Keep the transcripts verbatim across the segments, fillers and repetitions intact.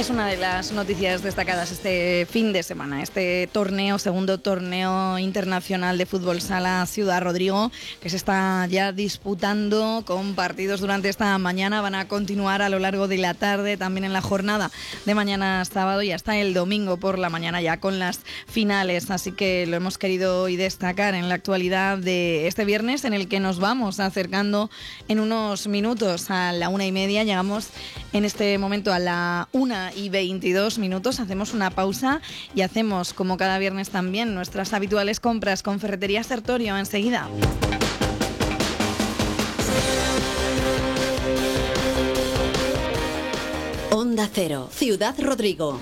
Es una de las noticias destacadas este fin de semana, este torneo, segundo torneo internacional de fútbol sala Ciudad Rodrigo, que se está ya disputando con partidos durante esta mañana. Van a continuar a lo largo de la tarde, también en la jornada de mañana sábado y hasta el domingo por la mañana ya con las finales. Así que lo hemos querido hoy destacar en la actualidad de este viernes, en el que nos vamos acercando en unos minutos a la una y media. Llegamos en este momento a la una y veintidós minutos, hacemos una pausa y hacemos, como cada viernes también, nuestras habituales compras con Ferretería Sertorio enseguida. Onda Cero, Ciudad Rodrigo.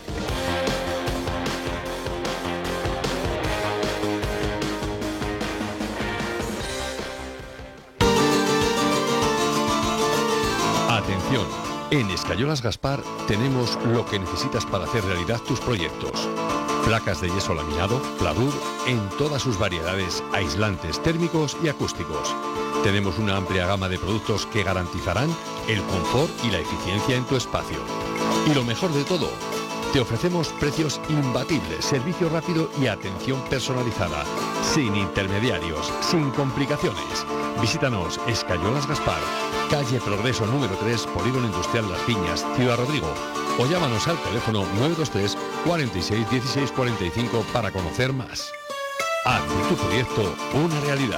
Atención, en Escayolas Gaspar tenemos lo que necesitas para hacer realidad tus proyectos. Placas de yeso laminado, Pladur, en todas sus variedades, aislantes térmicos y acústicos. Tenemos una amplia gama de productos que garantizarán el confort y la eficiencia en tu espacio. Y lo mejor de todo, te ofrecemos precios imbatibles, servicio rápido y atención personalizada, sin intermediarios, sin complicaciones. Visítanos, Escayolas Gaspar, calle Progreso número tres, Polígono Industrial Las Piñas, Ciudad Rodrigo, o llámanos al teléfono nueve dos tres, cuarenta y seis, dieciséis cuarenta y cinco para conocer más. Haz de tu proyecto una realidad.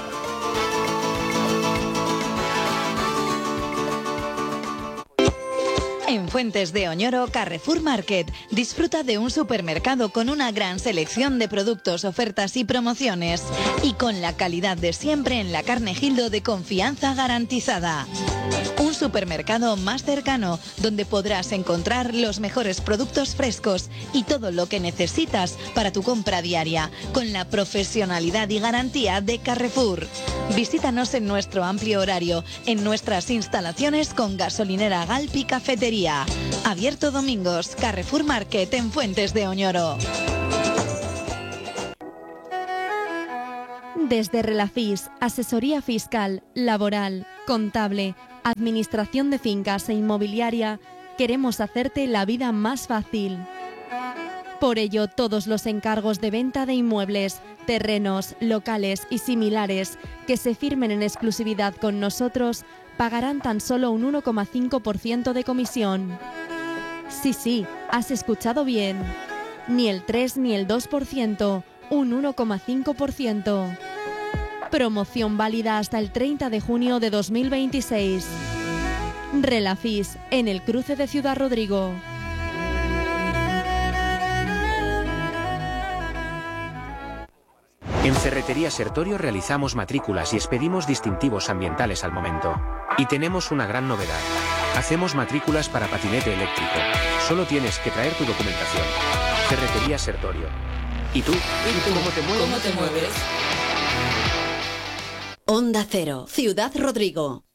En Fuentes de Oñoro, Carrefour Market. Disfruta de un supermercado con una gran selección de productos, ofertas y promociones. Y con la calidad de siempre en la carne Gildo de confianza garantizada. Un supermercado más cercano, donde podrás encontrar los mejores productos frescos y todo lo que necesitas para tu compra diaria, con la profesionalidad y garantía de Carrefour. Visítanos en nuestro amplio horario, en nuestras instalaciones con gasolinera Galp y cafetería. Abierto domingos, Carrefour Market en Fuentes de Oñoro. Desde Relafis, asesoría fiscal, laboral, contable, administración de fincas e inmobiliaria, queremos hacerte la vida más fácil. Por ello, todos los encargos de venta de inmuebles, terrenos, locales y similares que se firmen en exclusividad con nosotros pagarán tan solo un uno coma cinco por ciento de comisión. Sí, sí, has escuchado bien. Ni el tres ni el dos por ciento, un uno coma cinco por ciento. Promoción válida hasta el treinta de junio de dos mil veintiséis. Relafis, en el cruce de Ciudad Rodrigo. En Ferretería Sertorio realizamos matrículas y expedimos distintivos ambientales al momento. Y tenemos una gran novedad. Hacemos matrículas para patinete eléctrico. Solo tienes que traer tu documentación. Ferretería Sertorio. ¿Y tú? ¿Y tú? ¿Cómo te mueves? ¿Cómo te mueves? Onda Cero, Ciudad Rodrigo.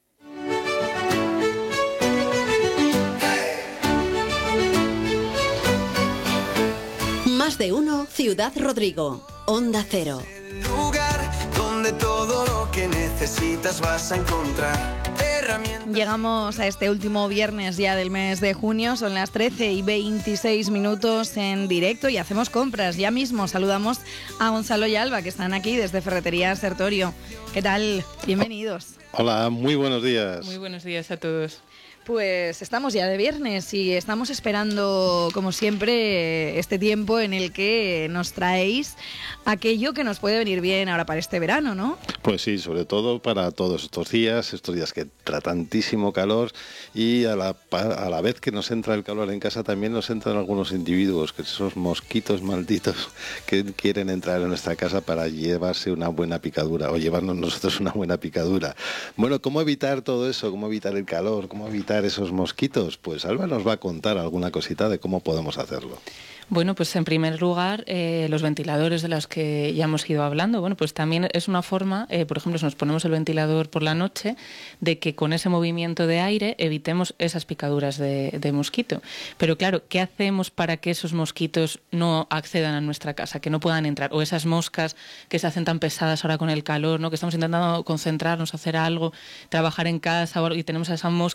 Más de uno, Ciudad Rodrigo. Onda Cero. El lugar donde todo lo que necesitas vas a encontrar. Llegamos a este último viernes ya del mes de junio, son las trece y veintiséis minutos en directo y hacemos compras. Ya mismo saludamos a Gonzalo y Alba, que están aquí desde Ferretería Sertorio. ¿Qué tal? Bienvenidos. Hola, muy buenos días. Muy buenos días a todos. Pues estamos ya de viernes y estamos esperando, como siempre, este tiempo en el que nos traéis aquello que nos puede venir bien ahora para este verano, ¿no? Pues sí, sobre todo para todos estos días, estos días que entra tantísimo calor y a la, a la vez que nos entra el calor en casa también nos entran algunos individuos, que esos mosquitos malditos que quieren entrar en nuestra casa para llevarse una buena picadura o llevarnos nosotros una buena picadura. Bueno, ¿cómo evitar todo eso? ¿Cómo evitar el calor? ¿Cómo evitar esos mosquitos? Pues Alba nos va a contar alguna cosita de cómo podemos hacerlo. Bueno, pues en primer lugar, eh, los ventiladores de los que ya hemos ido hablando, bueno, pues también es una forma, eh, por ejemplo, si nos ponemos el ventilador por la noche, de que con ese movimiento de aire evitemos esas picaduras de, de mosquito. Pero claro, ¿qué hacemos para que esos mosquitos no accedan a nuestra casa, que no puedan entrar? O esas moscas que se hacen tan pesadas ahora con el calor, ¿no? Que estamos intentando concentrarnos, hacer algo, trabajar en casa y tenemos a esa mosca pesada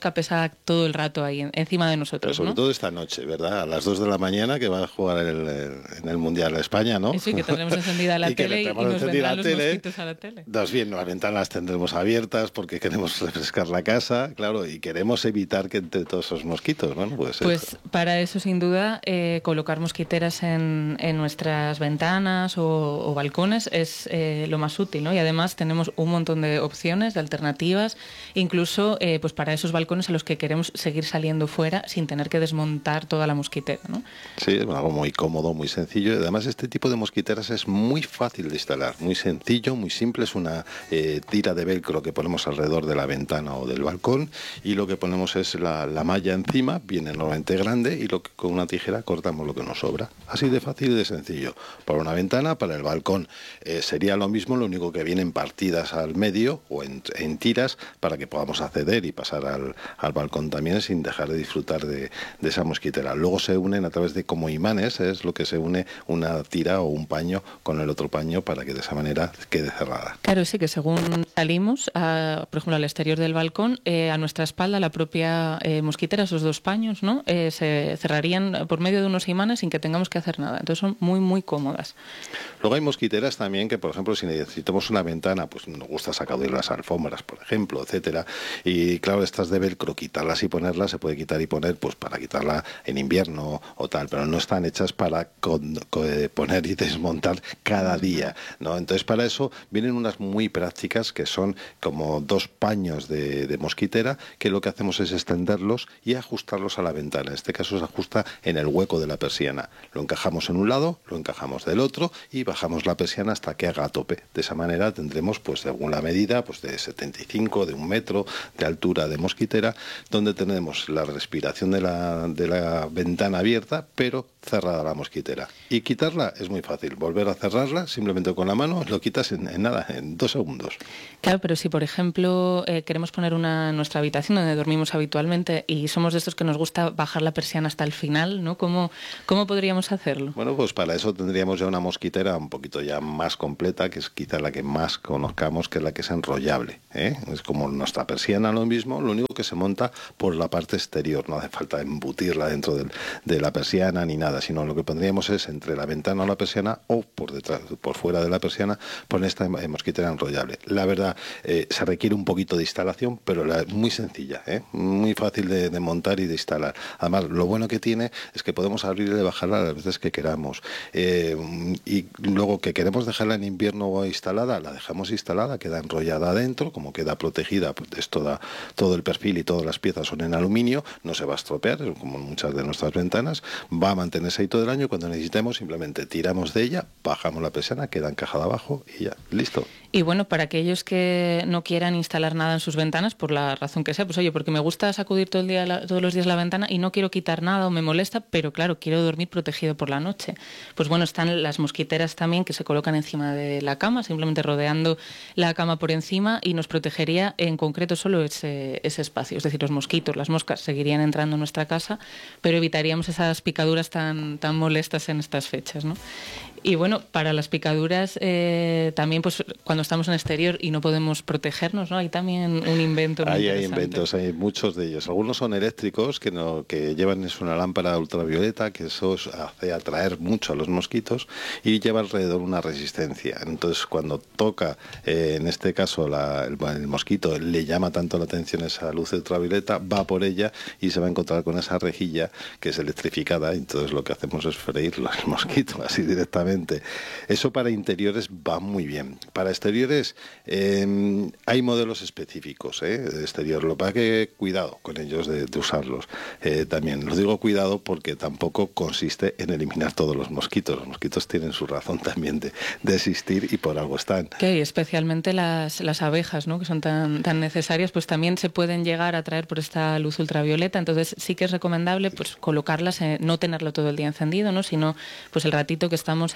está todo el rato ahí en, encima de nosotros. Pero sobre ¿no? todo esta noche, ¿verdad? A las dos de la mañana que va a jugar el, el, en el Mundial a España, ¿no? Sí, que tendremos encendida la y tele y nos vendrán los tele. mosquitos a la tele. Nos bien, las ventanas tendremos abiertas porque queremos refrescar la casa, claro, y queremos evitar que entre todos esos mosquitos, ¿no? Pues, pues eso. Para eso, sin duda, eh, colocar mosquiteras en, en nuestras ventanas o, o balcones es eh, lo más útil, ¿no? Y además tenemos un montón de opciones, de alternativas, incluso eh, pues para esos balcones a los que queremos seguir saliendo fuera sin tener que desmontar toda la mosquitera, ¿no? Sí, es algo muy cómodo, muy sencillo. Y además este tipo de mosquiteras es muy fácil de instalar, muy sencillo, muy simple. Es una eh, tira de velcro que ponemos alrededor de la ventana o del balcón y lo que ponemos es la, la malla encima, viene normalmente grande y lo que, con una tijera cortamos lo que nos sobra. Así de fácil y de sencillo. Para una ventana, para el balcón eh, sería lo mismo, lo único que vienen partidas al medio o en, en tiras para que podamos acceder y pasar al, al balcón también sin dejar de disfrutar de, de esa mosquitera. Luego se unen a través de como imanes, es lo que se une una tira o un paño con el otro paño para que de esa manera quede cerrada. Claro, sí, que según salimos, a, por ejemplo, al exterior del balcón, eh, a nuestra espalda la propia eh, mosquitera, esos dos paños, ¿no? Eh, se cerrarían por medio de unos imanes sin que tengamos que hacer nada. Entonces son muy, muy cómodas. Luego hay mosquiteras también que, por ejemplo, si necesitamos una ventana, pues nos gusta sacudir las alfombras, por ejemplo, etcétera. Y claro, estas de velcro, quitarlas y ponerlas, se puede quitar y poner, pues para quitarla en invierno o tal, pero no están hechas para con, con, poner y desmontar cada día, ¿no? Entonces para eso vienen unas muy prácticas que son como dos paños de, de mosquitera que lo que hacemos es extenderlos y ajustarlos a la ventana. En este caso se ajusta en el hueco de la persiana. Lo encajamos en un lado, lo encajamos del otro y bajamos la persiana hasta que haga a tope. De esa manera tendremos, pues según la medida, pues de setenta y cinco, de un metro de altura de mosquitera, donde tenemos la respiración de la, de la ventana abierta, pero cerrada la mosquitera. Y quitarla es muy fácil. Volver a cerrarla simplemente con la mano, lo quitas en, en nada, en dos segundos. Claro, pero si por ejemplo eh, queremos poner una en nuestra habitación donde dormimos habitualmente y somos de estos que nos gusta bajar la persiana hasta el final, ¿no? ¿Cómo, cómo podríamos hacerlo? Bueno, pues para eso tendríamos ya una mosquitera un poquito ya más completa, que es quizá la que más conozcamos, que es la que es enrollable, ¿eh? Es como nuestra persiana, lo mismo, lo único que se monta por la parte exterior. No hace falta embutirla dentro del, de la persiana ni nada, sino lo que pondríamos es entre la ventana o la persiana o por detrás, por fuera de la persiana, poner esta mosquitera enrollable. La verdad, eh, se requiere un poquito de instalación, pero la, muy sencilla, ¿eh? Muy fácil de, de montar y de instalar. Además, lo bueno que tiene es que podemos abrirla y bajarla las veces que queramos. Eh, y luego que queremos dejarla en invierno instalada, la dejamos instalada, queda enrollada adentro, como queda protegida, pues es toda, todo el perfil y todas las piezas son en aluminio, no se va a estropear, como muchas de nuestras ventanas, va a mantenerse ahí todo el año. Cuando necesitemos simplemente tiramos de ella, bajamos la persiana, queda encajada abajo y ya, listo. Y bueno, para aquellos que no quieran instalar nada en sus ventanas, por la razón que sea, pues oye, porque me gusta sacudir todo el día, la, todos los días la ventana y no quiero quitar nada o me molesta, pero claro, quiero dormir protegido por la noche. Pues bueno, están las mosquiteras también que se colocan encima de la cama, simplemente rodeando la cama por encima y nos protegería en concreto solo ese, ese espacio. Es decir, los mosquitos, las moscas seguirían entrando en nuestra casa, pero evitaríamos esas picaduras tan, tan molestas en estas fechas, ¿no? Y bueno, para las picaduras eh, también pues cuando estamos en exterior y no podemos protegernos, ¿no? Hay también un invento muy Ahí hay interesante. inventos, hay muchos de ellos. Algunos son eléctricos, que no, que llevan es una lámpara ultravioleta, que eso hace atraer mucho a los mosquitos y lleva alrededor una resistencia. Entonces cuando toca, eh, en este caso la, el, el mosquito, le llama tanto la atención esa luz ultravioleta, va por ella y se va a encontrar con esa rejilla que es electrificada. Entonces lo que hacemos es freír los mosquitos así directamente. Eso para interiores va muy bien. Para exteriores eh, hay modelos específicos, ¿eh? De exterior. Lo que pasa es que cuidado con ellos de, de usarlos. Eh, también los digo cuidado porque tampoco consiste en eliminar todos los mosquitos. Los mosquitos tienen su razón también de, de existir y por algo están. Que especialmente las, las abejas, ¿no? Que son tan, tan necesarias, pues también se pueden llegar a traer por esta luz ultravioleta. Entonces sí que es recomendable pues colocarlas, eh, no tenerlo todo el día encendido, ¿no? Sino pues el ratito que estamos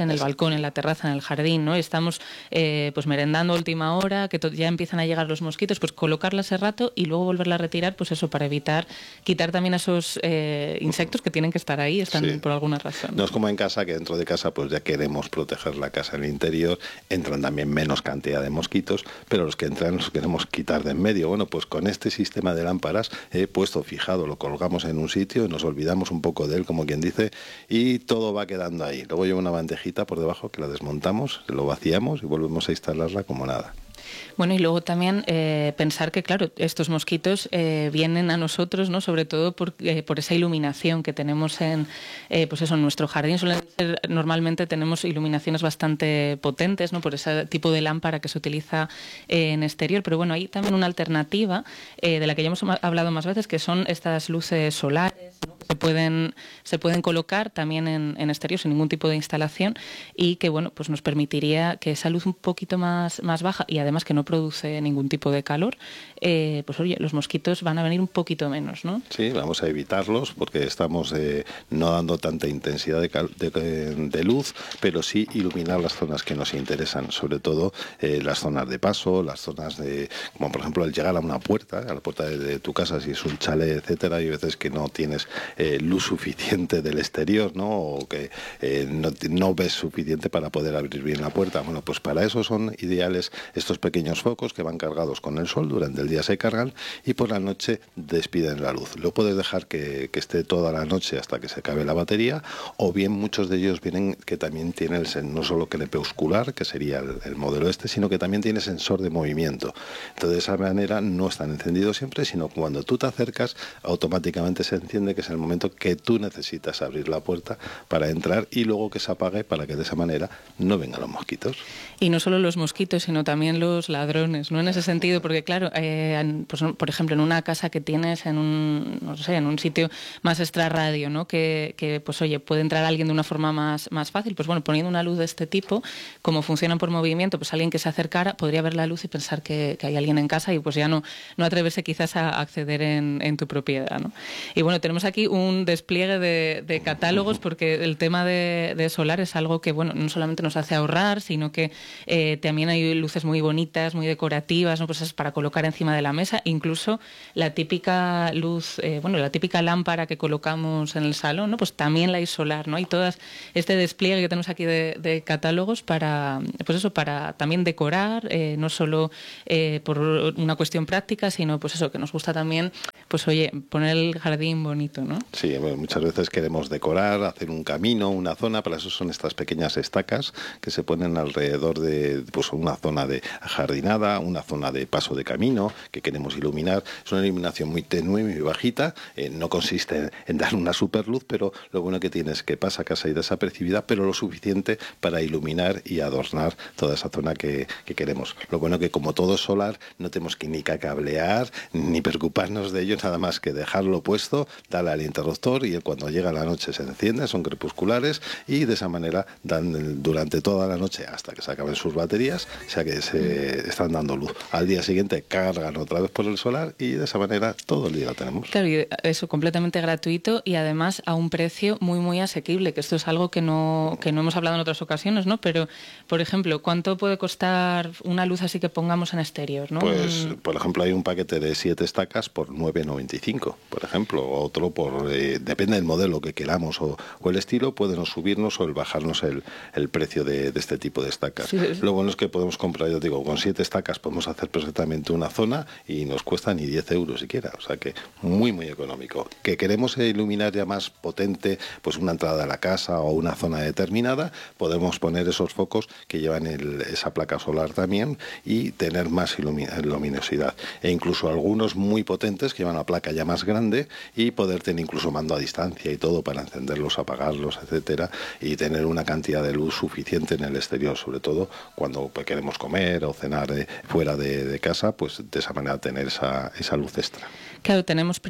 en el balcón, en la terraza, en el jardín, ¿no? Estamos eh, pues merendando a última hora, que ya empiezan a llegar los mosquitos, pues colocarla ese rato y luego volverla a retirar, pues eso, para evitar quitar también a esos eh, insectos que tienen que estar ahí, están sí. por alguna razón. No es como en casa, que dentro de casa pues ya queremos proteger la casa en el interior, entran también menos cantidad de mosquitos, pero los que entran los queremos quitar de en medio. Bueno, pues con este sistema de lámparas he puesto fijado, lo colgamos en un sitio y nos olvidamos un poco de él, como quien dice, y todo va quedando ahí. Luego lleva una bandejita por debajo que la desmontamos, lo vaciamos y volvemos a instalarla como nada. Bueno, y luego también eh, pensar que, claro, estos mosquitos eh, vienen a nosotros, ¿no? Sobre todo por, eh, por esa iluminación que tenemos en, eh, pues eso, en nuestro jardín. Suelen ser, normalmente tenemos iluminaciones bastante potentes, ¿no? Por ese tipo de lámpara que se utiliza eh, en exterior. Pero bueno, hay también una alternativa eh, de la que ya hemos hablado más veces, que son estas luces solares, ¿no? Que se pueden, se pueden colocar también en, en exterior sin ningún tipo de instalación y que, bueno, pues nos permitiría que esa luz un poquito más, más baja y además que no produce ningún tipo de calor, eh, pues oye, los mosquitos van a venir un poquito menos, ¿no? Sí, vamos a evitarlos porque estamos eh, no dando tanta intensidad de, cal de, de luz, pero sí iluminar las zonas que nos interesan, sobre todo eh, las zonas de paso, las zonas de, como por ejemplo el llegar a una puerta, a la puerta de, de tu casa, si es un chalet, etcétera, hay veces que no tienes eh, luz suficiente del exterior, ¿no? O que eh, no, no ves suficiente para poder abrir bien la puerta. Bueno, pues para eso son ideales estos pequeños focos que van cargados con el sol, durante el día se cargan y por la noche despiden la luz. Lo puedes dejar que, que esté toda la noche hasta que se acabe la batería, o bien muchos de ellos vienen que también tienen el, no solo crepuscular, que sería el, el modelo este, sino que también tiene sensor de movimiento. Entonces de esa manera no están encendidos siempre, sino cuando tú te acercas automáticamente se enciende, que es el momento que tú necesitas abrir la puerta para entrar y luego que se apague para que de esa manera no vengan los mosquitos. Y no solo los mosquitos, sino también los ladrones, ¿no? En ese sentido, porque claro, eh, pues, por ejemplo, en una casa que tienes en un, no sé, en un sitio más extrarradio, ¿no? Que, que, pues oye, puede entrar alguien de una forma más, más fácil, pues bueno, poniendo una luz de este tipo, como funcionan por movimiento, pues alguien que se acercara podría ver la luz y pensar que, que hay alguien en casa y pues ya no, no atreverse quizás a acceder en, en tu propiedad, ¿no? Y bueno, tenemos aquí un despliegue de, de catálogos porque el tema de, de solar es algo que, bueno, no solamente nos hace ahorrar, sino que eh, también hay luces muy bonitas, muy decorativas, ¿no? Pues es para colocar encima de la mesa, incluso la típica luz, eh, bueno, la típica lámpara que colocamos en el salón, ¿no? Pues también la hay solar, ¿no? Hay todas este despliegue que tenemos aquí de, de catálogos para, pues eso, para también decorar, eh, no solo eh, por una cuestión práctica, sino pues eso, que nos gusta también, pues oye, poner el jardín bonito, ¿no? Sí, bueno, muchas veces queremos decorar, hacer un camino, una zona, para eso son estas pequeñas estacas que se ponen alrededor de pues una zona de jardinada, una zona de paso de camino que queremos iluminar. Es una iluminación muy tenue, muy bajita, eh, no consiste en, en dar una super luz, pero lo bueno que tiene es que pasa casi desapercibida, pero lo suficiente para iluminar y adornar toda esa zona que, que queremos. Lo bueno que como todo es solar, no tenemos que ni cablear, ni preocuparnos de ello, nada más que dejarlo puesto, darle al interruptor y cuando llega la noche se enciende, son crepusculares y de esa manera dan durante toda la noche hasta que se acaben sus baterías, o sea que se están dando luz. Al día siguiente cargan otra vez por el solar y de esa manera todo el día lo tenemos. Claro, y eso completamente gratuito y además a un precio muy muy asequible, que esto es algo que no, que no hemos hablado en otras ocasiones, ¿no? Pero, por ejemplo, ¿cuánto puede costar una luz así que pongamos en exterior, ¿no? Pues, por ejemplo, hay un paquete de siete estacas por nueve noventa y cinco, por ejemplo, otro por, eh, depende del modelo que queramos o, o el estilo, pueden subirnos o el bajarnos el, el precio de, de este tipo de estacas. Sí, sí. Lo bueno es que podemos comprar, yo digo, con siete estacas podemos hacer perfectamente una zona y nos cuesta ni diez euros siquiera, o sea que muy muy económico. Que queremos iluminar ya más potente, pues una entrada a la casa o una zona determinada, podemos poner esos focos que llevan el, esa placa solar también y tener más luminosidad. E incluso algunos muy potentes que llevan una placa ya más grande y poder tener incluso mando a distancia y todo para encenderlos, apagarlos, etcétera, y tener una cantidad de luz suficiente en el exterior, sobre todo cuando pues, queremos comer o cenar eh, fuera de, de casa, pues de esa manera tener esa, esa luz extra. Claro, tenemos precios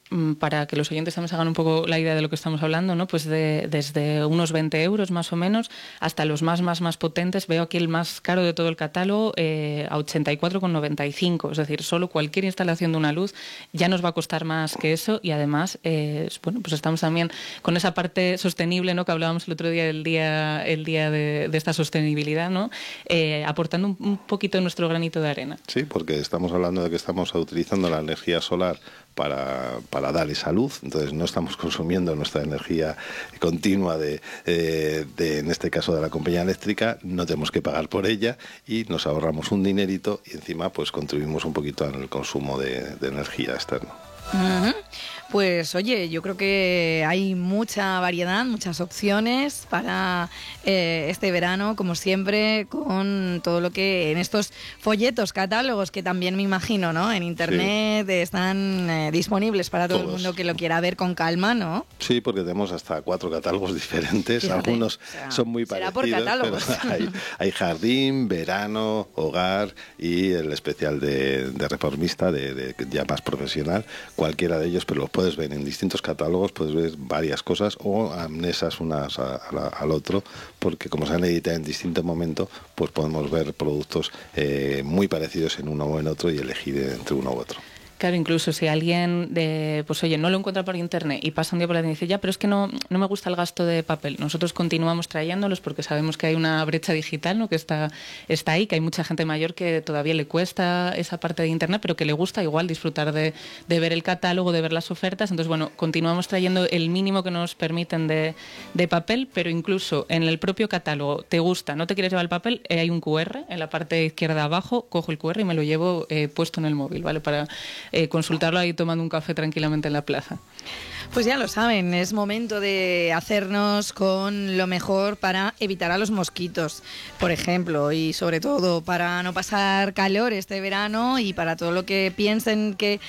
para que los oyentes también se hagan un poco la idea de lo que estamos hablando, ¿no? Pues de, desde unos veinte euros más o menos hasta los más, más, más potentes. Veo aquí el más caro de todo el catálogo eh, a ochenta y cuatro con noventa y cinco. Es decir, solo cualquier instalación de una luz ya nos va a costar más que eso y además, eh, bueno, pues estamos también con esa parte sostenible, ¿no? Que hablábamos el otro día, el día, el día de, de esta sostenibilidad, ¿no? Eh, aportando un, un poquito nuestro granito de arena. Sí, porque estamos hablando de que estamos utilizando la energía solar para, para dar esa luz, entonces no estamos consumiendo nuestra energía continua de, eh, de, en este caso de la compañía eléctrica, no tenemos que pagar por ella y nos ahorramos un dinerito y encima pues contribuimos un poquito en el consumo de, de energía externa. Uh-huh. Pues oye, yo creo que hay mucha variedad, muchas opciones para eh, este verano, como siempre, con todo lo que en estos folletos, catálogos que también me imagino, ¿no? En internet sí. están eh, disponibles para todo Todos. el mundo que lo quiera ver con calma, ¿no? Sí, porque tenemos hasta cuatro catálogos diferentes, Fíjate, algunos o sea, son muy parecidos, por catálogos. Pero hay, hay jardín, verano, hogar y el especial de, de reformista, de, de ya más profesional, cualquiera de ellos, pero los puedes ver en distintos catálogos, puedes ver varias cosas o amnesas unas a, a la, al otro, porque como se han editado en distinto momento, pues podemos ver productos eh, muy parecidos en uno o en otro y elegir entre uno u otro. Claro, incluso si alguien, de, pues oye, no lo encuentra por internet y pasa un día por la tienda y dice, ya, pero es que no, no me gusta el gasto de papel. Nosotros continuamos trayéndolos porque sabemos que hay una brecha digital, ¿no? Que está, está ahí, que hay mucha gente mayor que todavía le cuesta esa parte de internet, pero que le gusta igual disfrutar de, de ver el catálogo, de ver las ofertas. Entonces, bueno, continuamos trayendo el mínimo que nos permiten de, de papel, pero incluso en el propio catálogo, te gusta, no te quieres llevar el papel, eh, hay un cu erre en la parte izquierda abajo, cojo el cu erre y me lo llevo eh, puesto en el móvil, ¿vale? Para Eh, consultarlo ahí tomando un café tranquilamente en la plaza. Pues ya lo saben, es momento de hacernos con lo mejor para evitar a los mosquitos, por ejemplo, y sobre todo para no pasar calor este verano y para todo lo que piensen que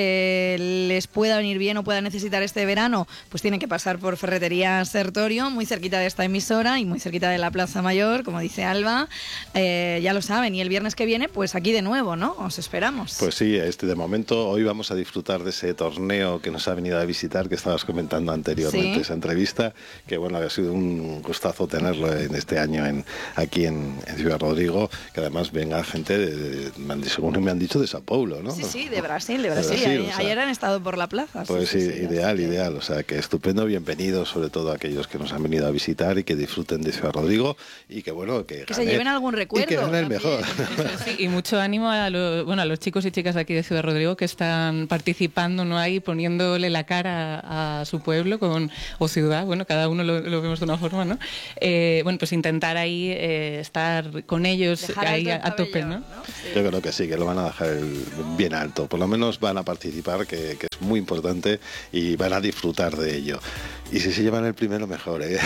eh, les pueda venir bien o pueda necesitar este verano, pues tienen que pasar por Ferretería Sertorio, muy cerquita de esta emisora y muy cerquita de la Plaza Mayor, como dice Alba, eh, ya lo saben, y el viernes que viene, pues aquí de nuevo, ¿no? Os esperamos. Pues sí, este de momento, hoy vamos a disfrutar de ese torneo que nos ha venido a visitar, que estabas comentando anteriormente, ¿sí? Esa entrevista, que bueno, ha sido un gustazo tenerlo en este año en, aquí en, en Ciudad Rodrigo, que además venga gente, de, de, según me han dicho, de Sao Paulo, ¿no? Sí, sí, de Brasil, de Brasil. De Brasil ayer, o sea, ayer han estado por la plaza. Pues sí, sí, sí, sí, ideal, sí. ideal. O sea, que estupendo, bienvenidos, sobre todo a aquellos que nos han venido a visitar y que disfruten de Ciudad Rodrigo y que bueno, que, que gane, se lleven algún recuerdo. Y que ganen el mejor. Sí, y mucho ánimo a, lo, bueno, a los chicos y chicas de aquí de Ciudad Rodrigo que están participando, ¿no? Ahí poniéndole la cara a, a su pueblo con, o ciudad, bueno, cada uno lo, lo vemos de una forma, ¿no? Eh, bueno, pues intentar ahí eh, estar con ellos ahí a, a tope, ¿no? ¿no? Sí. Yo creo que sí, que lo van a dejar el, bien alto, por lo menos van a participar, que, que es muy importante y van a disfrutar de ello. Y si se llevan el primero, mejor, ¿eh?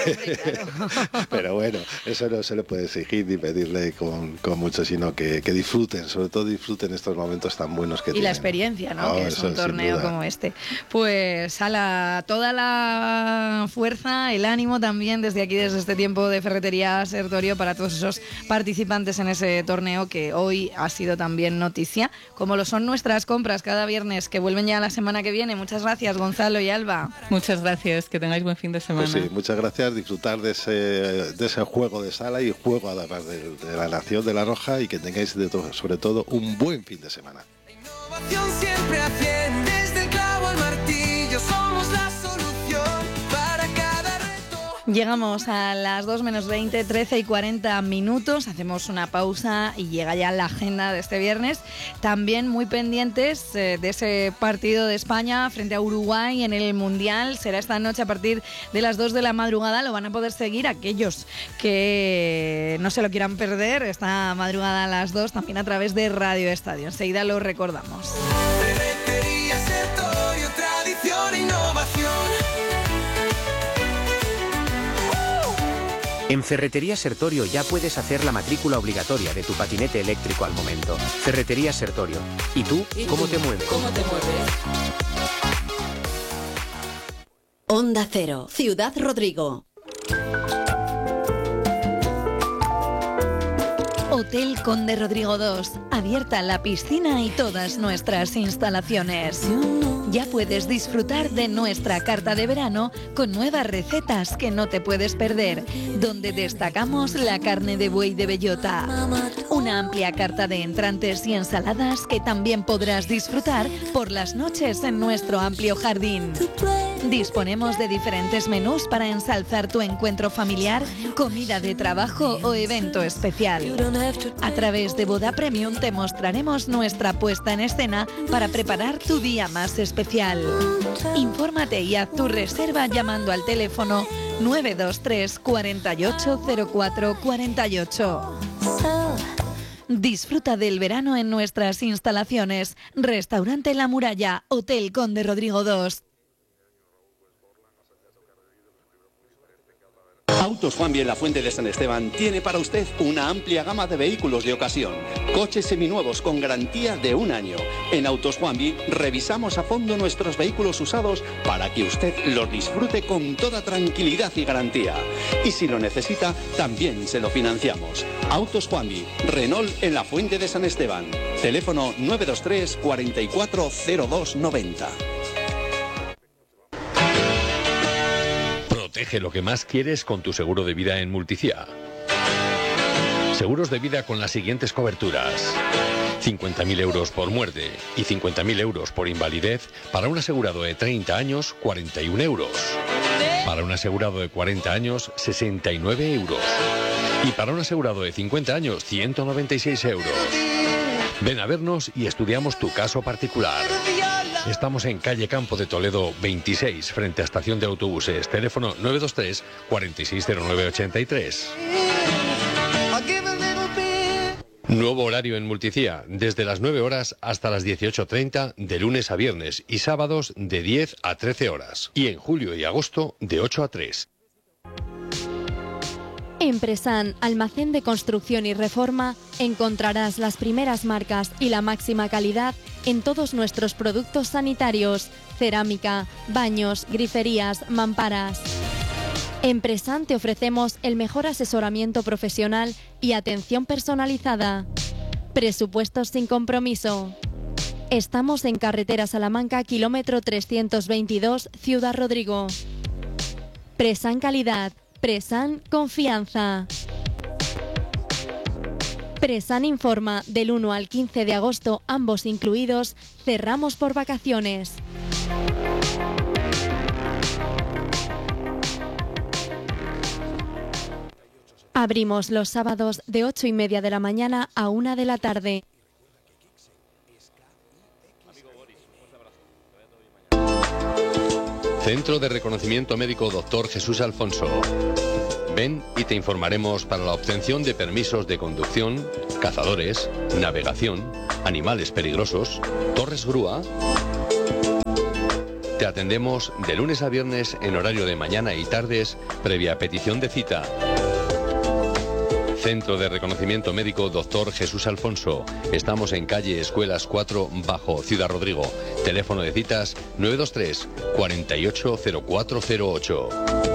Pero bueno, eso no se le puede exigir ni pedirle con, con mucho, sino que, que disfruten, sobre todo disfruten estos momentos tan buenos que y tienen. Y la experiencia, ¿no? Oh, que es un torneo como este. Pues a la, toda la fuerza, el ánimo también desde aquí, desde este tiempo de Ferretería Sertorio, para todos esos participantes en ese torneo que hoy ha sido también noticia, como lo son nuestras compras cada viernes, que vuelven ya la semana que viene. Muchas gracias, Gonzalo y Alba. Muchas gracias. Que tengáis buen fin de semana. Pues sí, muchas gracias, disfrutar de ese, de ese juego de sala y juego además de, de la Nación de la Roja y que tengáis de todo, sobre todo un buen fin de semana. La innovación siempre a cien, desde el clavo al martillo, somos la solución para cada reto. Llegamos a las dos menos veinte, trece y cuarenta minutos, hacemos una pausa y llega ya la agenda de este viernes. También muy pendientes eh, de ese partido de España frente a Uruguay en el Mundial. Será esta noche a partir de las dos de la madrugada. Lo van a poder seguir aquellos que no se lo quieran perder esta madrugada a las dos, también a través de Radio Estadio. Enseguida lo recordamos. Ferretería Sertorio, tradición e innovación. En Ferretería Sertorio ya puedes hacer la matrícula obligatoria de tu patinete eléctrico al momento. Ferretería Sertorio. ¿Y tú, cómo te mueves? ¿Cómo te mueves? Onda Cero, Ciudad Rodrigo. Hotel Conde Rodrigo dos, abierta la piscina y todas nuestras instalaciones. ya puedes disfrutar de nuestra carta de verano con nuevas recetas que no te puedes perder, donde destacamos la carne de buey de bellota. Una amplia carta de entrantes y ensaladas que también podrás disfrutar por las noches en nuestro amplio jardín. Disponemos de diferentes menús para ensalzar tu encuentro familiar, comida de trabajo o evento especial. A través de Boda Premium te mostraremos nuestra puesta en escena para preparar tu día más especial. Infórmate y haz tu reserva llamando al teléfono nueve dos tres, cuarenta y ocho, cero cuatro cuarenta y ocho. Disfruta del verano en nuestras instalaciones. Restaurante La Muralla, Hotel Conde Rodrigo dos. Autos Juanvi en la Fuente de San Esteban tiene para usted una amplia gama de vehículos de ocasión. Coches seminuevos con garantía de un año. En Autos Juanvi revisamos a fondo nuestros vehículos usados para que usted los disfrute con toda tranquilidad y garantía. Y si lo necesita, también se lo financiamos. Autos Juanvi, Renault en la Fuente de San Esteban. Teléfono nueve dos tres, cuarenta y cuatro, cero dos noventa. Protege lo que más quieres con tu seguro de vida en Multicia. Seguros de vida con las siguientes coberturas: cincuenta mil euros por muerte y cincuenta mil euros por invalidez para un asegurado de treinta años, cuarenta y un euros. Para un asegurado de cuarenta años, sesenta y nueve euros. Y para un asegurado de cincuenta años, ciento noventa y seis euros. Ven a vernos y estudiamos tu caso particular. Estamos en calle Campo de Toledo veintiséis, frente a estación de autobuses. Teléfono nueve dos tres, cuarenta y seis, cero nueve ochenta y tres. Nuevo horario en Multicia, desde las nueve horas hasta las dieciocho treinta, de lunes a viernes, y sábados de diez a trece horas. Y en julio y agosto de ocho a tres. En Presan, almacén de construcción y reforma, encontrarás las primeras marcas y la máxima calidad en todos nuestros productos sanitarios, cerámica, baños, griferías, mamparas. En Presan te ofrecemos el mejor asesoramiento profesional y atención personalizada. Presupuestos sin compromiso. Estamos en carretera Salamanca, kilómetro trescientos veintidós, Ciudad Rodrigo. Presan Calidad. Presan Confianza. Presan informa, del uno al quince de agosto, ambos incluidos, cerramos por vacaciones. Abrimos los sábados de ocho y media de la mañana a una de la tarde. Centro de Reconocimiento Médico Doctor Jesús Alfonso. Ven y te informaremos para la obtención de permisos de conducción, cazadores, navegación, animales peligrosos, torres grúa. Te atendemos de lunes a viernes en horario de mañana y tardes, previa petición de cita. Centro de Reconocimiento Médico Doctor Jesús Alfonso. Estamos en calle Escuelas cuatro, Bajo, Ciudad Rodrigo. Teléfono de citas nueve dos tres, cuarenta y ocho, cero cuatro cero ocho.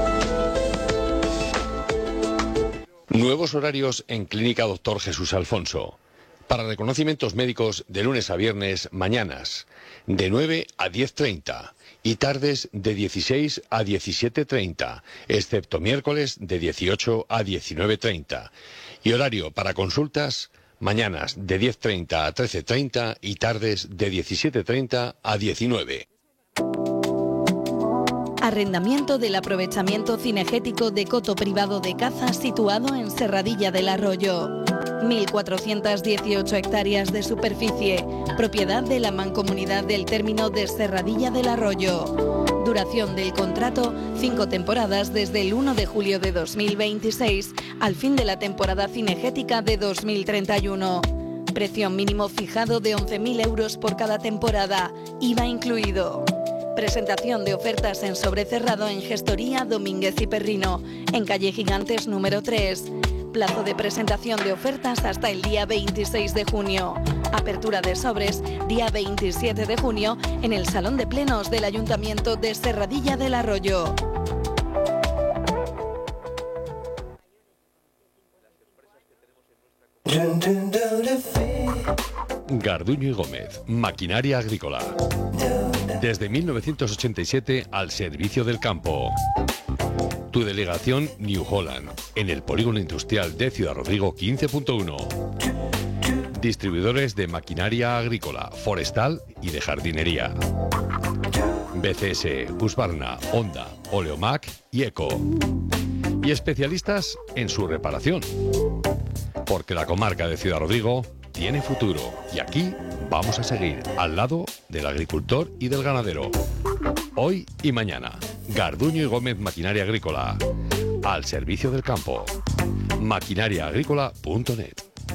Nuevos horarios en Clínica Doctor Jesús Alfonso. Para reconocimientos médicos de lunes a viernes, mañanas de nueve a diez treinta y tardes de dieciséis a diecisiete treinta, excepto miércoles de dieciocho a diecinueve treinta. Y horario para consultas, mañanas de diez treinta a trece treinta y tardes de diecisiete treinta a diecinueve. Arrendamiento del aprovechamiento cinegético de coto privado de caza situado en Serradilla del Arroyo. mil cuatrocientas dieciocho hectáreas de superficie, propiedad de la Mancomunidad del Término de Serradilla del Arroyo. Duración del contrato, cinco temporadas desde el uno de julio de dos mil veintiséis al fin de la temporada cinegética de dos mil treinta y uno. Precio mínimo fijado de once mil euros por cada temporada, I V A incluido. Presentación de ofertas en sobrecerrado en Gestoría Domínguez y Perrino, en calle Gigantes número tres. Plazo de presentación de ofertas hasta el día veintiséis de junio. Apertura de sobres día veintisiete de junio en el Salón de Plenos del Ayuntamiento de Serradilla del Arroyo. Garduño y Gómez, Maquinaria Agrícola. Desde mil novecientos ochenta y siete al servicio del campo. Tu delegación New Holland, en el Polígono Industrial de Ciudad Rodrigo quince punto uno. Distribuidores de maquinaria agrícola, forestal y de jardinería. B C S, Husqvarna, Honda, Oleomac y Eco. Y especialistas en su reparación. Porque la comarca de Ciudad Rodrigo tiene futuro y aquí vamos a seguir al lado del agricultor y del ganadero. Hoy y mañana, Garduño y Gómez Maquinaria Agrícola. Al servicio del campo. maquinaria agrícola punto net.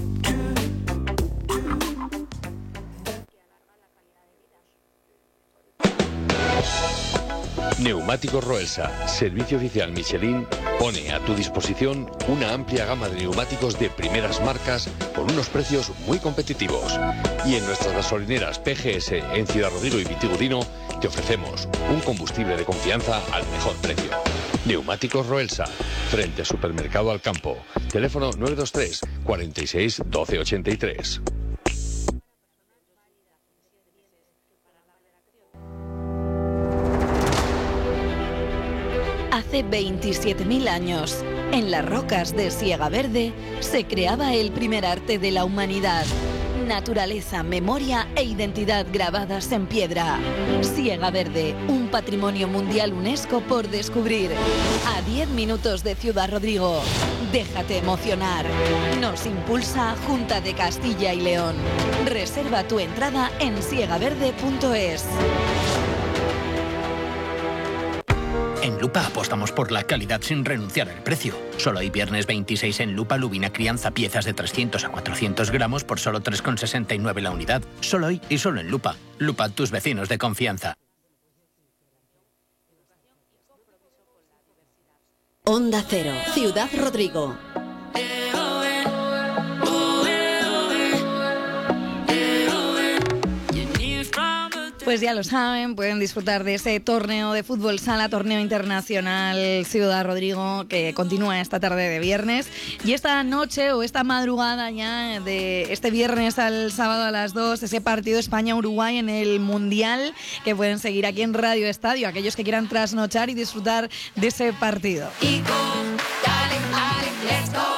Neumáticos Roelsa, servicio oficial Michelin, pone a tu disposición una amplia gama de neumáticos de primeras marcas con unos precios muy competitivos. Y en nuestras gasolineras P G S en Ciudad Rodrigo y Vitigudino te ofrecemos un combustible de confianza al mejor precio. Neumáticos Roelsa, frente a Supermercado Alcampo. Teléfono nueve dos tres, cuarenta y seis, doce ochenta y tres. Hace veintisiete mil años, en las rocas de Siega Verde, se creaba el primer arte de la humanidad. Naturaleza, memoria e identidad grabadas en piedra. Siega Verde, un patrimonio mundial UNESCO por descubrir. A diez minutos de Ciudad Rodrigo. Déjate emocionar. Nos impulsa Junta de Castilla y León. Reserva tu entrada en siega verde punto es. En Lupa apostamos por la calidad sin renunciar al precio. Solo hoy viernes veintiséis en Lupa, lubina crianza, piezas de trescientos a cuatrocientos gramos por solo tres con sesenta y nueve la unidad. Solo hoy y solo en Lupa. Lupa, tus vecinos de confianza. Onda Cero, Ciudad Rodrigo. Pues ya lo saben, pueden disfrutar de ese torneo de fútbol sala, torneo internacional Ciudad Rodrigo, que continúa esta tarde de viernes. Y esta noche o esta madrugada ya de este viernes al sábado a las dos, ese partido España-Uruguay en el Mundial, que pueden seguir aquí en Radio Estadio, aquellos que quieran trasnochar y disfrutar de ese partido. Y go, dale, dale, let's go.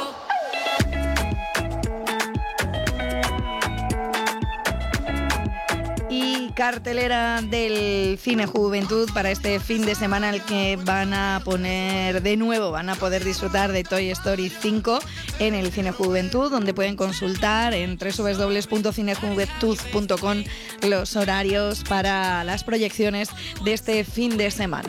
Y cartelera del Cine Juventud para este fin de semana, el que van a poner de nuevo, van a poder disfrutar de Toy Story cinco en el Cine Juventud, donde pueden consultar en doble u doble u doble u punto cine juventud punto com los horarios para las proyecciones de este fin de semana.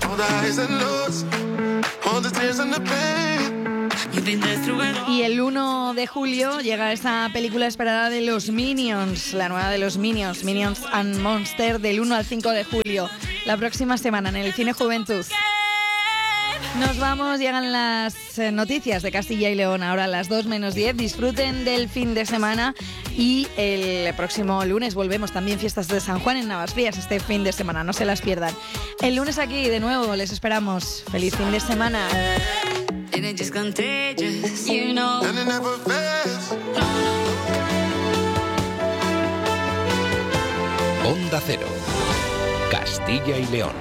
Y el uno de julio llega esa película esperada de los Minions, la nueva de los Minions, Minions and Monster, del uno al cinco de julio, la próxima semana en el Cine Juventud. Nos vamos, llegan las noticias de Castilla y León ahora a las dos menos diez. Disfruten del fin de semana y el próximo lunes volvemos, también fiestas de San Juan en Navasfrías este fin de semana, no se las pierdan. El lunes aquí de nuevo les esperamos. Feliz fin de semana. Onda Cero, Castilla y León.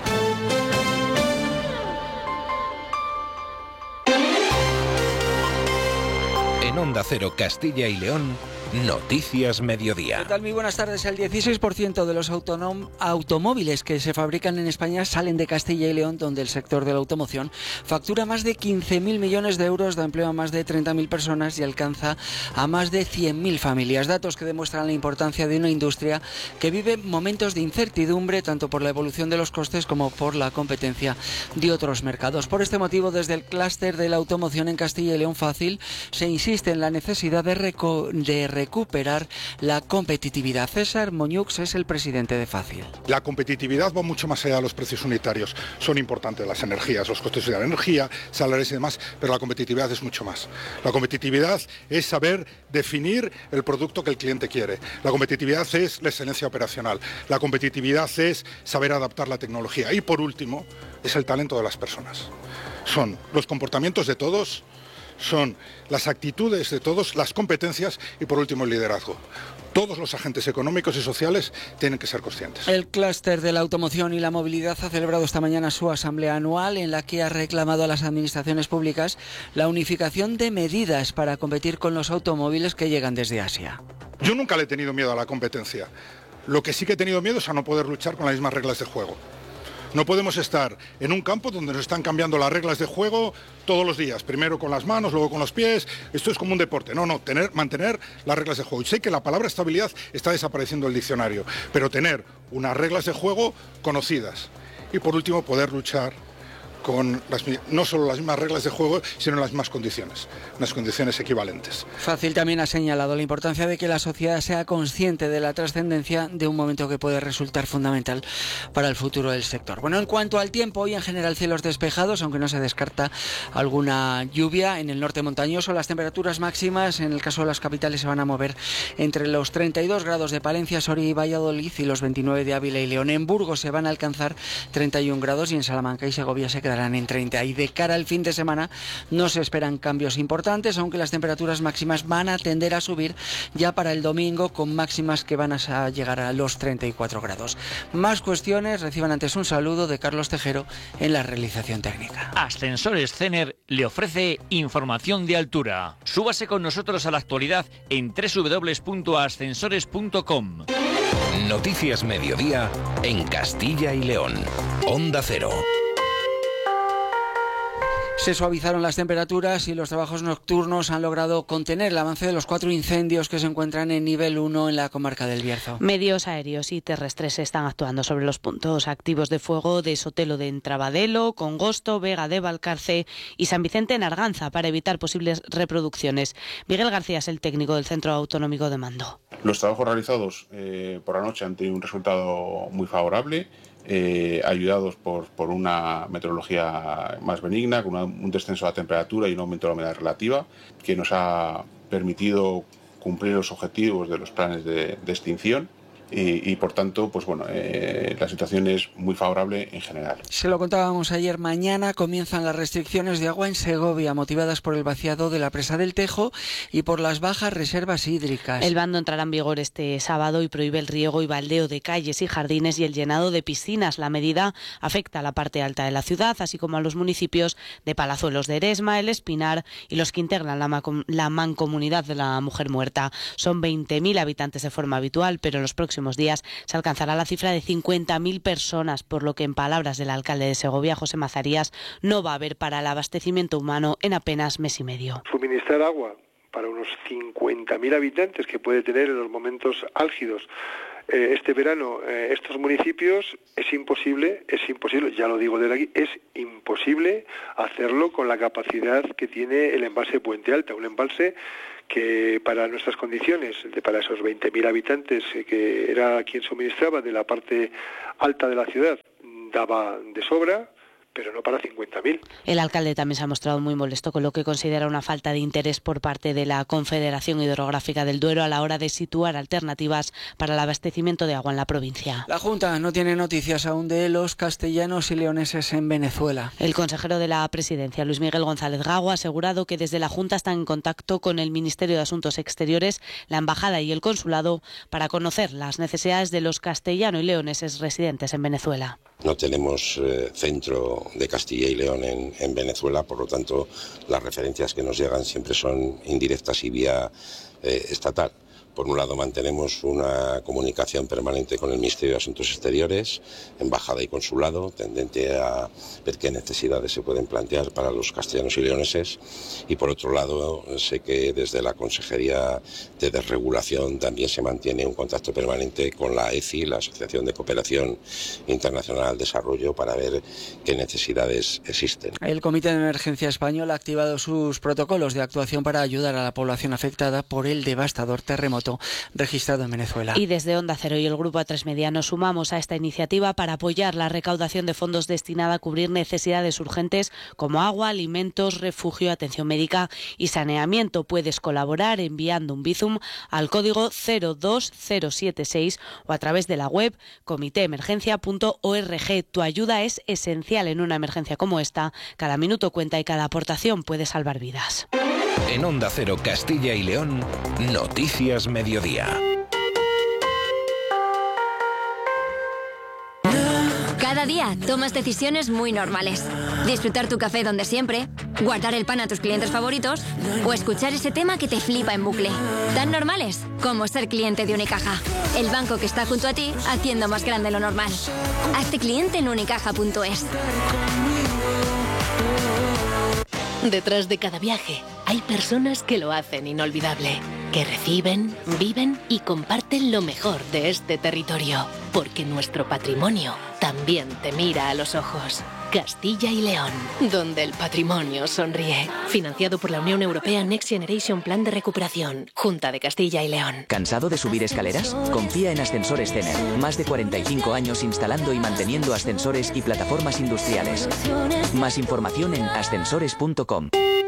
En Onda Cero, Castilla y León, Noticias Mediodía. ¿Qué tal? Muy buenas tardes. El dieciséis por ciento de los autonom- automóviles que se fabrican en España salen de Castilla y León, donde el sector de la automoción factura más de quince mil millones de euros, da empleo a más de treinta mil personas y alcanza a más de cien mil familias. Datos que demuestran la importancia de una industria que vive momentos de incertidumbre, tanto por la evolución de los costes como por la competencia de otros mercados. Por este motivo, desde el clúster de la automoción en Castilla y León Fácil, se insiste en la necesidad de, reco- de recuperar la competitividad. César Moñux es el presidente de Fácil. La competitividad va mucho más allá de los precios unitarios. Son importantes las energías, los costes de la energía, salarios y demás, pero la competitividad es mucho más. La competitividad es saber definir el producto que el cliente quiere. La competitividad es la excelencia operacional. La competitividad es saber adaptar la tecnología. Y por último, es el talento de las personas. Son los comportamientos de todos, son las actitudes de todos, las competencias y por último el liderazgo. Todos los agentes económicos y sociales tienen que ser conscientes. El clúster de la automoción y la movilidad ha celebrado esta mañana su asamblea anual en la que ha reclamado a las administraciones públicas la unificación de medidas para competir con los automóviles que llegan desde Asia. Yo nunca le he tenido miedo a la competencia. Lo que sí que he tenido miedo es a no poder luchar con las mismas reglas de juego. No podemos estar en un campo donde nos están cambiando las reglas de juego todos los días, primero con las manos, luego con los pies. Esto es como un deporte. No, no, tener, mantener las reglas de juego. Y sé que la palabra estabilidad está desapareciendo del diccionario, pero tener unas reglas de juego conocidas. Y por último, poder luchar con las, no solo las mismas reglas de juego, sino las mismas condiciones, unas condiciones equivalentes. Fácil también ha señalado la importancia de que la sociedad sea consciente de la trascendencia de un momento que puede resultar fundamental para el futuro del sector. Bueno, en cuanto al tiempo, hoy en general cielos despejados, aunque no se descarta alguna lluvia en el norte montañoso. Las temperaturas máximas, en el caso de las capitales, se van a mover entre los treinta y dos grados de Palencia, Soria y Valladolid y los veintinueve de Ávila y León. En Burgos se van a alcanzar treinta y un grados y en Salamanca y Segovia se quedarán en treinta. Y de cara al fin de semana no se esperan cambios importantes, aunque las temperaturas máximas van a tender a subir ya para el domingo, con máximas que van a llegar a los treinta y cuatro grados. Más cuestiones, reciban antes un saludo de Carlos Tejero en la realización técnica. Ascensores Cener le ofrece información de altura. Súbase con nosotros a la actualidad en doble u doble u doble u punto ascensores punto com. Noticias Mediodía en Castilla y León. Onda Cero. Se suavizaron las temperaturas y los trabajos nocturnos han logrado contener el avance de los cuatro incendios que se encuentran en nivel uno en la comarca del Bierzo. Medios aéreos y terrestres están actuando sobre los puntos activos de fuego de Sotelo de Entrabadelo, Congosto, Vega de Valcarce y San Vicente en Arganza para evitar posibles reproducciones. Miguel García es el técnico del Centro Autonómico de Mando. Los trabajos realizados eh, por la noche han tenido un resultado muy favorable. Eh, ayudados por, por una meteorología más benigna, con una, un descenso de la temperatura y un aumento de la humedad relativa, que nos ha permitido cumplir los objetivos de los planes de, de extinción. Y, y por tanto, pues bueno, eh, la situación es muy favorable en general. Se lo contábamos ayer, mañana comienzan las restricciones de agua en Segovia, motivadas por el vaciado de la presa del Tejo y por las bajas reservas hídricas. El bando entrará en vigor este sábado y prohíbe el riego y baldeo de calles y jardines y el llenado de piscinas. La medida afecta a la parte alta de la ciudad, así como a los municipios de Palazuelos de Eresma, El Espinar y los que integran la, ma- la mancomunidad de la Mujer Muerta. Son veinte mil habitantes de forma habitual, pero en los próximos días se alcanzará la cifra de cincuenta mil personas, por lo que, en palabras del alcalde de Segovia, José Mazarías, no va a haber para el abastecimiento humano en apenas mes y medio. Suministrar agua para unos cincuenta mil habitantes que puede tener en los momentos álgidos eh, este verano eh, estos municipios es imposible, es imposible, ya lo digo desde aquí, es imposible hacerlo con la capacidad que tiene el embalse Puente Alta, un embalse que para nuestras condiciones, de para esos veinte mil habitantes, eh, que era quien suministraba de la parte alta de la ciudad, daba de sobra, pero no para cincuenta mil. El alcalde también se ha mostrado muy molesto con lo que considera una falta de interés por parte de la Confederación Hidrográfica del Duero a la hora de situar alternativas para el abastecimiento de agua en la provincia. La Junta no tiene noticias aún de los castellanos y leoneses en Venezuela. El consejero de la Presidencia, Luis Miguel González Gago, ha asegurado que desde la Junta están en contacto con el Ministerio de Asuntos Exteriores, la Embajada y el Consulado para conocer las necesidades de los castellano y leoneses residentes en Venezuela. No tenemos eh, centro de Castilla y León en, en Venezuela, por lo tanto las referencias que nos llegan siempre son indirectas y vía eh, estatal. Por un lado, mantenemos una comunicación permanente con el Ministerio de Asuntos Exteriores, Embajada y Consulado, tendente a ver qué necesidades se pueden plantear para los castellanos y leoneses. Y por otro lado, sé que desde la Consejería de Desregulación también se mantiene un contacto permanente con la E C I, la Asociación de Cooperación Internacional al Desarrollo, para ver qué necesidades existen. El Comité de Emergencia Español ha activado sus protocolos de actuación para ayudar a la población afectada por el devastador terremoto registrado en Venezuela. Y desde Onda Cero y el Grupo A tres Media nos sumamos a esta iniciativa para apoyar la recaudación de fondos destinada a cubrir necesidades urgentes como agua, alimentos, refugio, atención médica y saneamiento. Puedes colaborar enviando un Bizum al código cero dos cero siete seis o a través de la web comité emergencia punto org. Tu ayuda es esencial en una emergencia como esta. Cada minuto cuenta y cada aportación puede salvar vidas. En Onda Cero Castilla y León, Noticias Mediodía. Cada día tomas decisiones muy normales. Disfrutar tu café donde siempre, guardar el pan a tus clientes favoritos o escuchar ese tema que te flipa en bucle. Tan normales como ser cliente de Unicaja. El banco que está junto a ti haciendo más grande lo normal. Hazte cliente en unicaja punto es. Detrás de cada viaje hay personas que lo hacen inolvidable, que reciben, viven y comparten lo mejor de este territorio, porque nuestro patrimonio también te mira a los ojos. Castilla y León, donde el patrimonio sonríe. Financiado por la Unión Europea Next Generation Plan de Recuperación, Junta de Castilla y León. ¿Cansado de subir escaleras? Confía en Ascensores Cener. Más de cuarenta y cinco años instalando y manteniendo ascensores y plataformas industriales. Más información en ascensores punto com.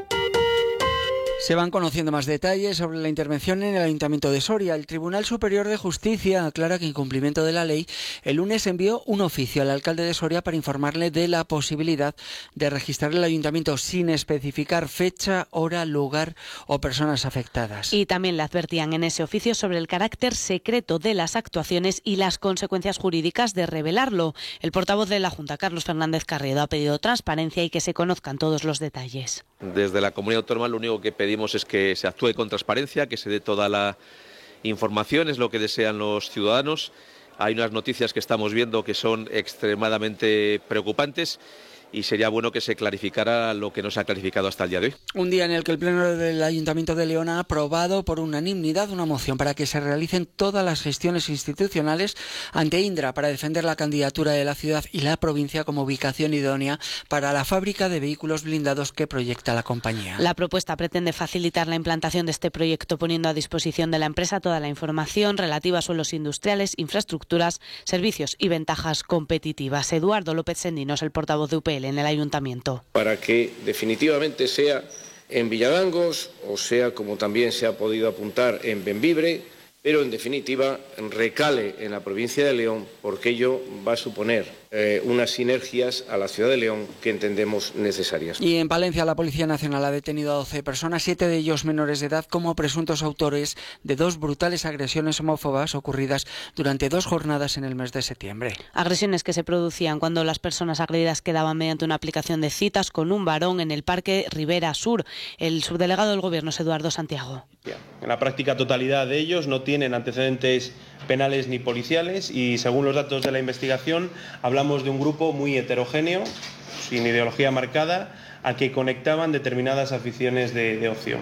Se van conociendo más detalles sobre la intervención en el Ayuntamiento de Soria. El Tribunal Superior de Justicia aclara que en cumplimiento de la ley, el lunes envió un oficio al alcalde de Soria para informarle de la posibilidad de registrar el ayuntamiento sin especificar fecha, hora, lugar o personas afectadas. Y también le advertían en ese oficio sobre el carácter secreto de las actuaciones y las consecuencias jurídicas de revelarlo. El portavoz de la Junta, Carlos Fernández Carriedo, ha pedido transparencia y que se conozcan todos los detalles. Desde la comunidad autónoma lo único que pedimos es que se actúe con transparencia, que se dé toda la información, es lo que desean los ciudadanos. Hay unas noticias que estamos viendo que son extremadamente preocupantes y sería bueno que se clarificara lo que no se ha clarificado hasta el día de hoy. Un día en el que el Pleno del Ayuntamiento de León ha aprobado por unanimidad una moción para que se realicen todas las gestiones institucionales ante Indra para defender la candidatura de la ciudad y la provincia como ubicación idónea para la fábrica de vehículos blindados que proyecta la compañía. La propuesta pretende facilitar la implantación de este proyecto poniendo a disposición de la empresa toda la información relativa a suelos industriales, infraestructuras, servicios y ventajas competitivas. Eduardo López Sendinos, el portavoz de U P L en el Ayuntamiento. Para que definitivamente sea en Villadangos o sea, como también se ha podido apuntar, en Bembibre, pero en definitiva recale en la provincia de León, porque ello va a suponer eh, unas sinergias a la ciudad de León que entendemos necesarias. Y en Palencia la Policía Nacional ha detenido a doce personas, siete de ellos menores de edad, como presuntos autores de dos brutales agresiones homófobas ocurridas durante dos jornadas en el mes de septiembre. Agresiones que se producían cuando las personas agredidas quedaban mediante una aplicación de citas con un varón en el Parque Ribera Sur. El subdelegado del Gobierno es Eduardo Santiago. En la práctica totalidad de ellos no tienen antecedentes penales ni policiales y según los datos de la investigación hablamos de un grupo muy heterogéneo, sin ideología marcada, a que conectaban determinadas aficiones de, de ocio.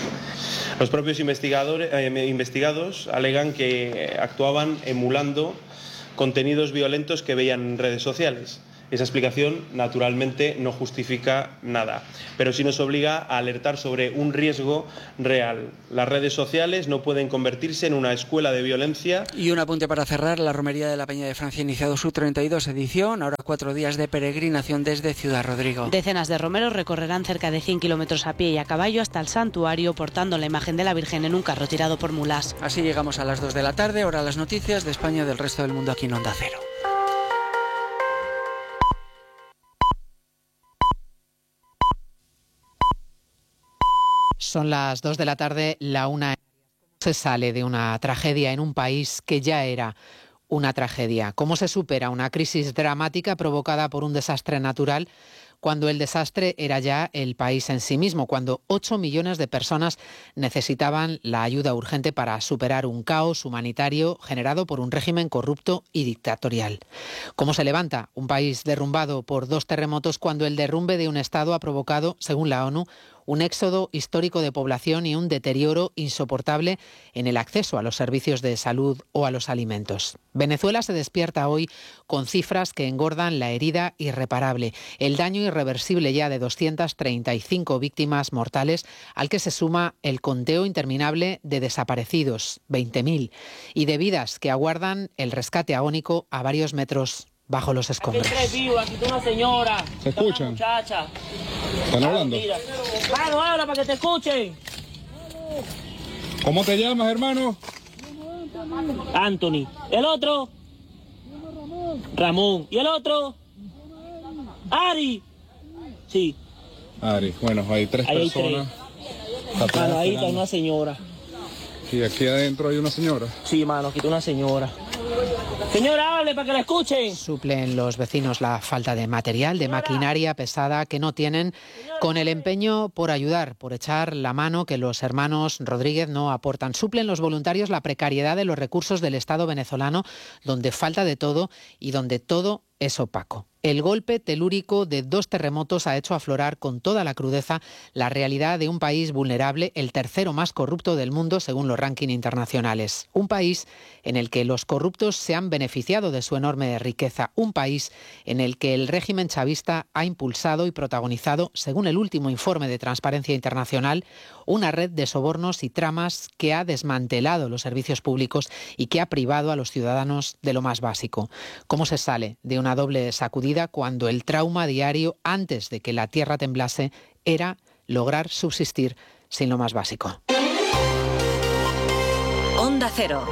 Los propios investigadores, eh, investigados alegan que actuaban emulando contenidos violentos que veían en redes sociales. Esa explicación, naturalmente, no justifica nada, pero sí nos obliga a alertar sobre un riesgo real. Las redes sociales no pueden convertirse en una escuela de violencia. Y un apunte para cerrar, la Romería de la Peña de Francia ha iniciado su treinta y dos edición, ahora cuatro días de peregrinación desde Ciudad Rodrigo. Decenas de romeros recorrerán cerca de cien kilómetros a pie y a caballo hasta el santuario, portando la imagen de la Virgen en un carro tirado por mulas. Así llegamos a las dos de la tarde, ahora las noticias de España y del resto del mundo aquí en Onda Cero. Son las dos de la tarde, la una. Se sale de una tragedia en un país que ya era una tragedia. ¿Cómo se supera una crisis dramática provocada por un desastre natural cuando el desastre era ya el país en sí mismo, cuando ocho millones de personas necesitaban la ayuda urgente para superar un caos humanitario generado por un régimen corrupto y dictatorial? ¿Cómo se levanta un país derrumbado por dos terremotos cuando el derrumbe de un Estado ha provocado, según la ONU, un éxodo histórico de población y un deterioro insoportable en el acceso a los servicios de salud o a los alimentos? Venezuela se despierta hoy con cifras que engordan la herida irreparable, el daño irreversible ya de doscientas treinta y cinco víctimas mortales, al que se suma el conteo interminable de desaparecidos, veinte mil, y de vidas que aguardan el rescate agónico a varios metros bajo los escombros. Aquí hay tres vivos, aquí está una señora. ¿Se escuchan? Muchacha. ¿Están hablando? Mano, habla para que te escuchen. ¿Cómo te llamas, hermano? Anthony. ¿El otro? Ramón. ¿Y el otro? Ari. Sí. Ari, bueno, hay tres Ahí hay personas. tres. Mano, ahí está una señora. ¿Y aquí adentro hay una señora? Sí, mano, aquí está una señora. Señora, hable para que la escuchen. Suplen los vecinos la falta de material, de maquinaria pesada que no tienen, con el empeño por ayudar, por echar la mano que los hermanos Rodríguez no aportan. Suplen los voluntarios la precariedad de los recursos del Estado venezolano, donde falta de todo y donde todo es opaco. El golpe telúrico de dos terremotos ha hecho aflorar con toda la crudeza la realidad de un país vulnerable, el tercero más corrupto del mundo según los rankings internacionales. Un país en el que los corruptos se han beneficiado de su enorme riqueza. Un país en el que el régimen chavista ha impulsado y protagonizado, según el último informe de Transparencia Internacional, una red de sobornos y tramas que ha desmantelado los servicios públicos y que ha privado a los ciudadanos de lo más básico. ¿Cómo se sale de una doble sacudida cuando el trauma diario, antes de que la tierra temblase, era lograr subsistir sin lo más básico? Onda Cero.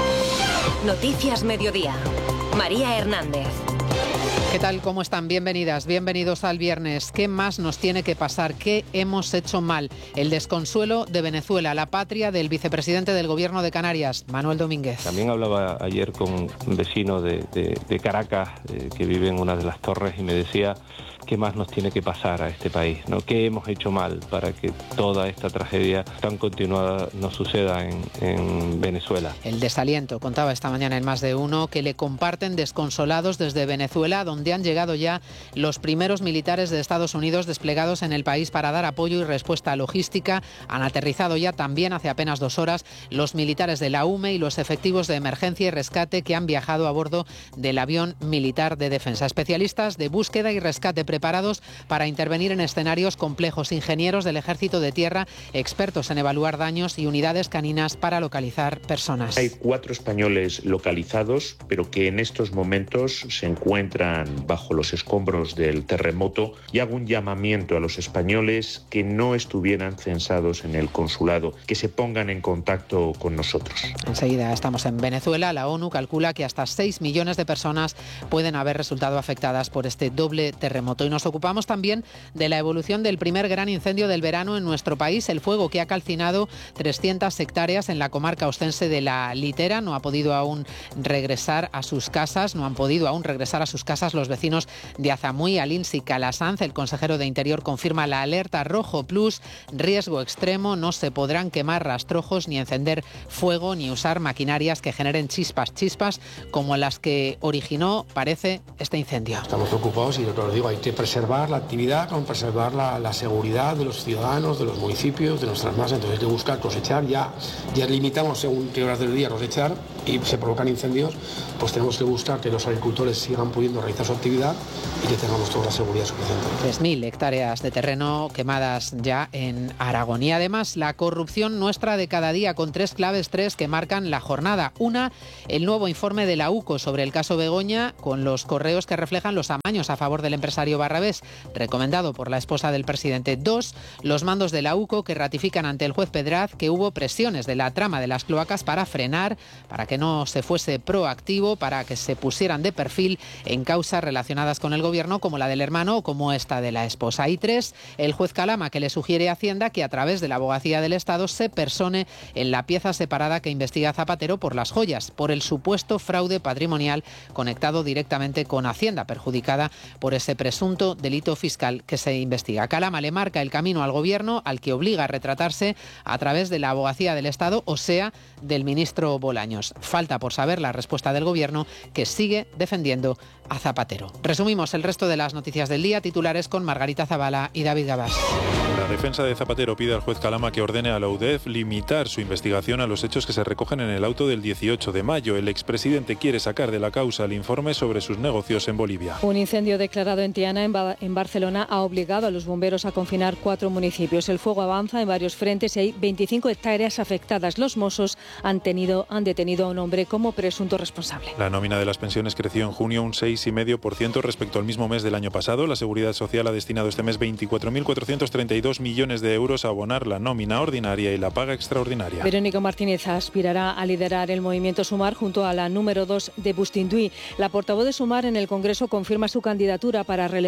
Noticias Mediodía. María Hernández. ¿Qué tal? ¿Cómo están? Bienvenidas, bienvenidos al viernes. ¿Qué más nos tiene que pasar? ¿Qué hemos hecho mal? El desconsuelo de Venezuela, la patria del vicepresidente del Gobierno de Canarias, Manuel Domínguez. También hablaba ayer con un vecino de, de, de Caracas, eh, que vive en una de las torres, y me decía qué más nos tiene que pasar a este país, ¿no? ¿Qué hemos hecho mal para que toda esta tragedia tan continuada no suceda en, en Venezuela? El desaliento, contaba esta mañana en Más de Uno, que le comparten desconsolados desde Venezuela, donde han llegado ya los primeros militares de Estados Unidos desplegados en el país para dar apoyo y respuesta logística. Han aterrizado ya también hace apenas dos horas los militares de la U M E y los efectivos de emergencia y rescate que han viajado a bordo del avión militar de defensa. Especialistas de búsqueda y rescate preparados para intervenir en escenarios complejos, ingenieros del Ejército de Tierra, expertos en evaluar daños y unidades caninas para localizar personas. Hay cuatro españoles localizados, pero que en estos momentos se encuentran bajo los escombros del terremoto, y hago un llamamiento a los españoles que no estuvieran censados en el consulado, que se pongan en contacto con nosotros. Enseguida estamos en Venezuela. La ONU calcula que hasta seis millones de personas pueden haber resultado afectadas por este doble terremoto. Y nos ocupamos también de la evolución del primer gran incendio del verano en nuestro país, el fuego que ha calcinado trescientas hectáreas en la comarca ostense de La Litera. No ha podido aún regresar a sus casas, no han podido aún regresar a sus casas los vecinos de Azamuy, Alins y Calasanz. El consejero de Interior confirma la alerta rojo plus, riesgo extremo. No se podrán quemar rastrojos, ni encender fuego, ni usar maquinarias que generen chispas, chispas como las que originó, parece, este incendio. Estamos preocupados y, os digo, hay que preservar la actividad, como preservar la, la seguridad de los ciudadanos, de los municipios, de nuestras masas. Entonces hay que buscar cosechar, ya, ya limitamos según qué horas del día cosechar y se provocan incendios, pues tenemos que buscar que los agricultores sigan pudiendo realizar su actividad y que tengamos toda la seguridad suficiente. tres mil hectáreas de terreno quemadas ya en Aragón. Y además la corrupción nuestra de cada día, con tres claves, tres que marcan la jornada. Una, el nuevo informe de la U C O sobre el caso Begoña, con los correos que reflejan los amaños a favor del empresario Barrabés, recomendado por la esposa del presidente. Dos, los mandos de la U C O que ratifican ante el juez Pedraz que hubo presiones de la trama de las cloacas para frenar, para que no se fuese proactivo, para que se pusieran de perfil en causas relacionadas con el gobierno, como la del hermano o como esta de la esposa. Y tres, el juez Calama, que le sugiere a Hacienda que a través de la Abogacía del Estado se persone en la pieza separada que investiga Zapatero por las joyas, por el supuesto fraude patrimonial conectado directamente con Hacienda, perjudicada por ese presunto delito fiscal que se investiga. Calama le marca el camino al gobierno, al que obliga a retratarse a través de la Abogacía del Estado, o sea, del ministro Bolaños. Falta por saber la respuesta del gobierno, que sigue defendiendo a Zapatero. Resumimos el resto de las noticias del día, titulares con Margarita Zavala y David Gabás. La defensa de Zapatero pide al juez Calama que ordene a la U D E F limitar su investigación a los hechos que se recogen en el auto del dieciocho de mayo. El expresidente quiere sacar de la causa el informe sobre sus negocios en Bolivia. Un incendio declarado en Tiana, en, ba en Barcelona, ha obligado a los bomberos a confinar cuatro municipios. El fuego avanza en varios frentes y hay veinticinco hectáreas afectadas. Los Mossos han, tenido, han detenido a un hombre como presunto responsable. La nómina de las pensiones creció en junio un seis coma cinco por ciento respecto al mismo mes del año pasado. La Seguridad Social ha destinado este mes veinticuatro mil cuatrocientos treinta y dos millones de euros a abonar la nómina ordinaria y la paga extraordinaria. Verónica Martínez aspirará a liderar el movimiento Sumar junto a la número dos de Bustinduy. La portavoz de Sumar en el Congreso confirma su candidatura para relevar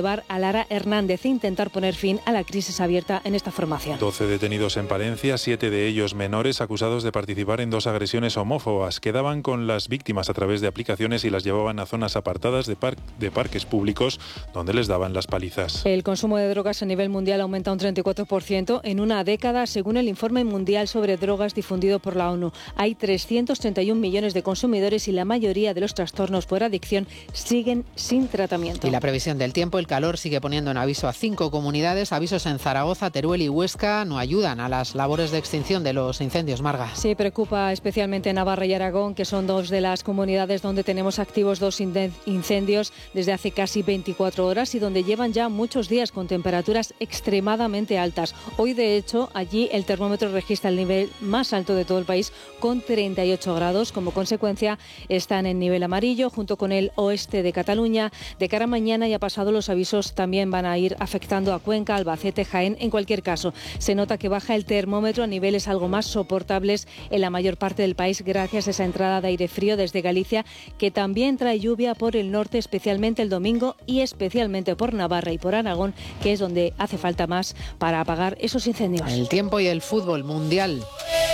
relevar a Lara Hernández e intentar poner fin a la crisis abierta en esta formación. doce detenidos en Palencia, siete de ellos menores acusados de participar en dos agresiones homófobas. Quedaban con las víctimas a través de aplicaciones y las llevaban a zonas apartadas de, par- de parques públicos donde les daban las palizas. El consumo de drogas a nivel mundial aumenta un treinta y cuatro por ciento en una década, según el informe mundial sobre drogas difundido por la ONU. Hay trescientos treinta y un millones de consumidores y la mayoría de los trastornos por adicción siguen sin tratamiento. Y la previsión del tiempo, el calor sigue poniendo en aviso a cinco comunidades. Avisos en Zaragoza, Teruel y Huesca no ayudan a las labores de extinción de los incendios. Marga. Sí, preocupa especialmente Navarra y Aragón, que son dos de las comunidades donde tenemos activos dos incendios desde hace casi veinticuatro horas y donde llevan ya muchos días con temperaturas extremadamente altas. Hoy, de hecho, allí el termómetro registra el nivel más alto de todo el país con treinta y ocho grados. Como consecuencia, están en nivel amarillo junto con el oeste de Cataluña. De cara a mañana y a pasado, los avisos también van a ir afectando a Cuenca, Albacete, Jaén. En cualquier caso, se nota que baja el termómetro a niveles algo más soportables en la mayor parte del país gracias a esa entrada de aire frío desde Galicia, que también trae lluvia por el norte, especialmente el domingo y especialmente por Navarra y por Aragón, que es donde hace falta más para apagar esos incendios. El tiempo y el fútbol mundial.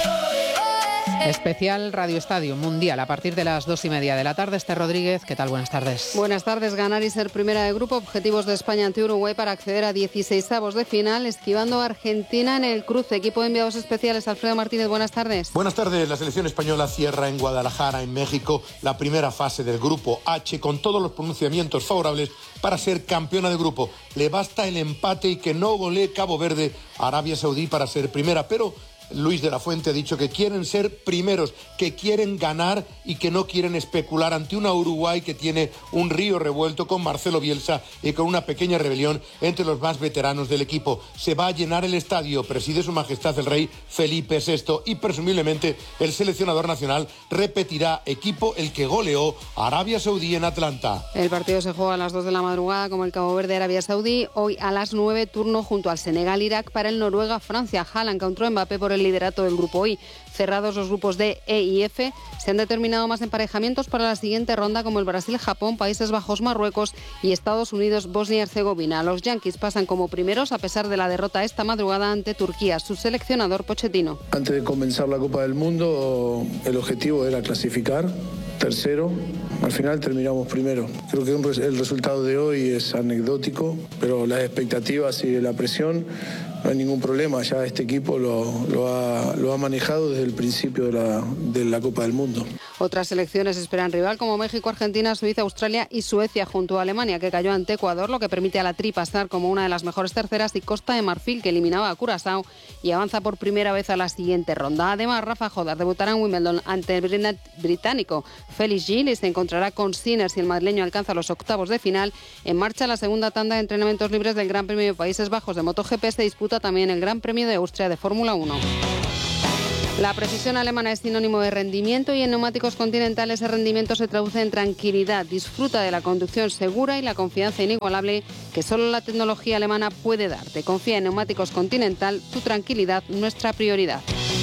Especial Radio Estadio Mundial a partir de las dos y media de la tarde. Esther Rodríguez, ¿qué tal? Buenas tardes. Buenas tardes. Ganar y ser primera de grupo. Objetivos de España ante Uruguay para acceder a dieciseisavos de final, esquivando a Argentina en el cruce. Equipo de enviados especiales. Alfredo Martínez, buenas tardes. Buenas tardes. La selección española cierra en Guadalajara, en México, la primera fase del grupo H con todos los pronunciamientos favorables para ser campeona de grupo. Le basta el empate y que no golee Cabo Verde a Arabia Saudí para ser primera, pero Luis de la Fuente ha dicho que quieren ser primeros, que quieren ganar y que no quieren especular ante una Uruguay que tiene un río revuelto con Marcelo Bielsa y con una pequeña rebelión entre los más veteranos del equipo. Se va a llenar el estadio, preside Su Majestad el Rey Felipe sexto y presumiblemente el seleccionador nacional repetirá equipo el que goleó a Arabia Saudí en Atlanta. El partido se juega a las dos de la madrugada como el Cabo Verde Arabia Saudí. Hoy a las nueve, turno junto al Senegal Irak para el Noruega Francia. Haaland contra Mbappé por el liderato del grupo I. Cerrados los grupos D, E y F, se han determinado más emparejamientos para la siguiente ronda como el Brasil-Japón, Países Bajos-Marruecos y Estados Unidos-Bosnia y Herzegovina. Los yanquis pasan como primeros a pesar de la derrota esta madrugada ante Turquía. Su seleccionador Pochettino. Antes de comenzar la Copa del Mundo, el objetivo era clasificar. Tercero, al final terminamos primero. Creo que el resultado de hoy es anecdótico, pero las expectativas y la presión, no hay ningún problema. Ya este equipo lo, lo, ha, lo ha manejado desde el principio de la, de la Copa del Mundo. Otras selecciones esperan rival como México, Argentina, Suiza, Australia y Suecia junto a Alemania, que cayó ante Ecuador, lo que permite a la Tri pasar como una de las mejores terceras, y Costa de Marfil, que eliminaba a Curazao y avanza por primera vez a la siguiente ronda. Además, Rafa Jodar debutará en Wimbledon ante el británico Felix Gil y se encontrará con Sinner si el madrileño alcanza los octavos de final. En marcha la segunda tanda de entrenamientos libres del Gran Premio de Países Bajos de MotoGP. Se disputa también el Gran Premio de Austria de Fórmula uno. La precisión alemana es sinónimo de rendimiento y en neumáticos Continental ese rendimiento se traduce en tranquilidad. Disfruta de la conducción segura y la confianza inigualable que solo la tecnología alemana puede darte. Confía en neumáticos Continental, tu tranquilidad, nuestra prioridad.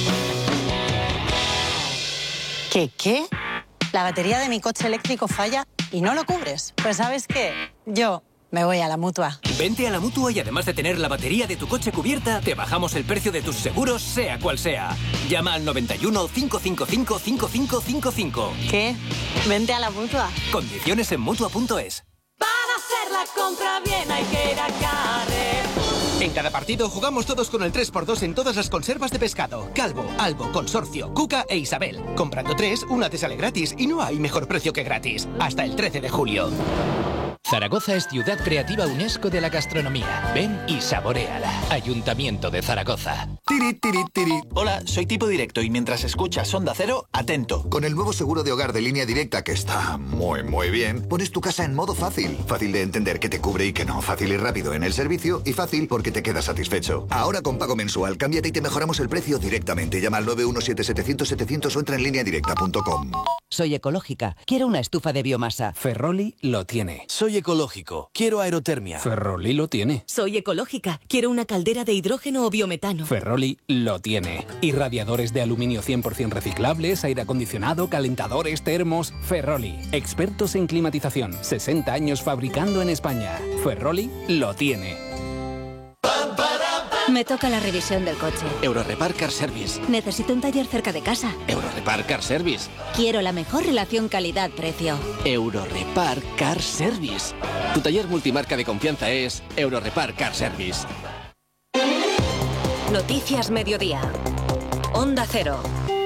¿Qué qué? La batería de mi coche eléctrico falla y no lo cubres. Pues ¿sabes qué? Yo me voy a la Mutua. Vente a la Mutua y además de tener la batería de tu coche cubierta, te bajamos el precio de tus seguros, sea cual sea. Llama al noventa y uno, cinco cinco cinco, cinco cinco cinco cinco. ¿Qué? Vente a la Mutua. Condiciones en Mutua punto es. Para hacer la compra bien hay que ir a Carrefour. En cada partido jugamos todos con el tres por dos en todas las conservas de pescado. Calvo, Albo, Consorcio, Cuca e Isabel. Comprando tres, una te sale gratis y no hay mejor precio que gratis. Hasta el trece de julio. Zaragoza es Ciudad Creativa UNESCO de la Gastronomía. Ven y saboréala. Ayuntamiento de Zaragoza. Tiri, tiri, tiri. Hola, soy Tipo Directo y mientras escuchas Onda Cero, atento. Con el nuevo seguro de hogar de Línea Directa, que está muy, muy bien, pones tu casa en modo fácil. Fácil de entender que te cubre y que no. Fácil y rápido en el servicio y fácil porque te quedas satisfecho. Ahora con pago mensual, cámbiate y te mejoramos el precio directamente. Llama al nueve uno siete, setecientos, setecientos o entra en línea directa punto com. Soy ecológica. Quiero una estufa de biomasa. Ferroli lo tiene. Soy ecológico. Quiero aerotermia. Ferroli lo tiene. Soy ecológica. Quiero una caldera de hidrógeno o biometano. Ferroli lo tiene. Irradiadores de aluminio cien por ciento reciclables, aire acondicionado, calentadores, termos. Ferroli. Expertos en climatización. sesenta años fabricando en España. Ferroli lo tiene. Me toca la revisión del coche. Eurorepar Car Service. Necesito un taller cerca de casa. Eurorepar Car Service. Quiero la mejor relación calidad-precio. Eurorepar Car Service. Tu taller multimarca de confianza es Eurorepar Car Service. Noticias Mediodía. Onda Cero.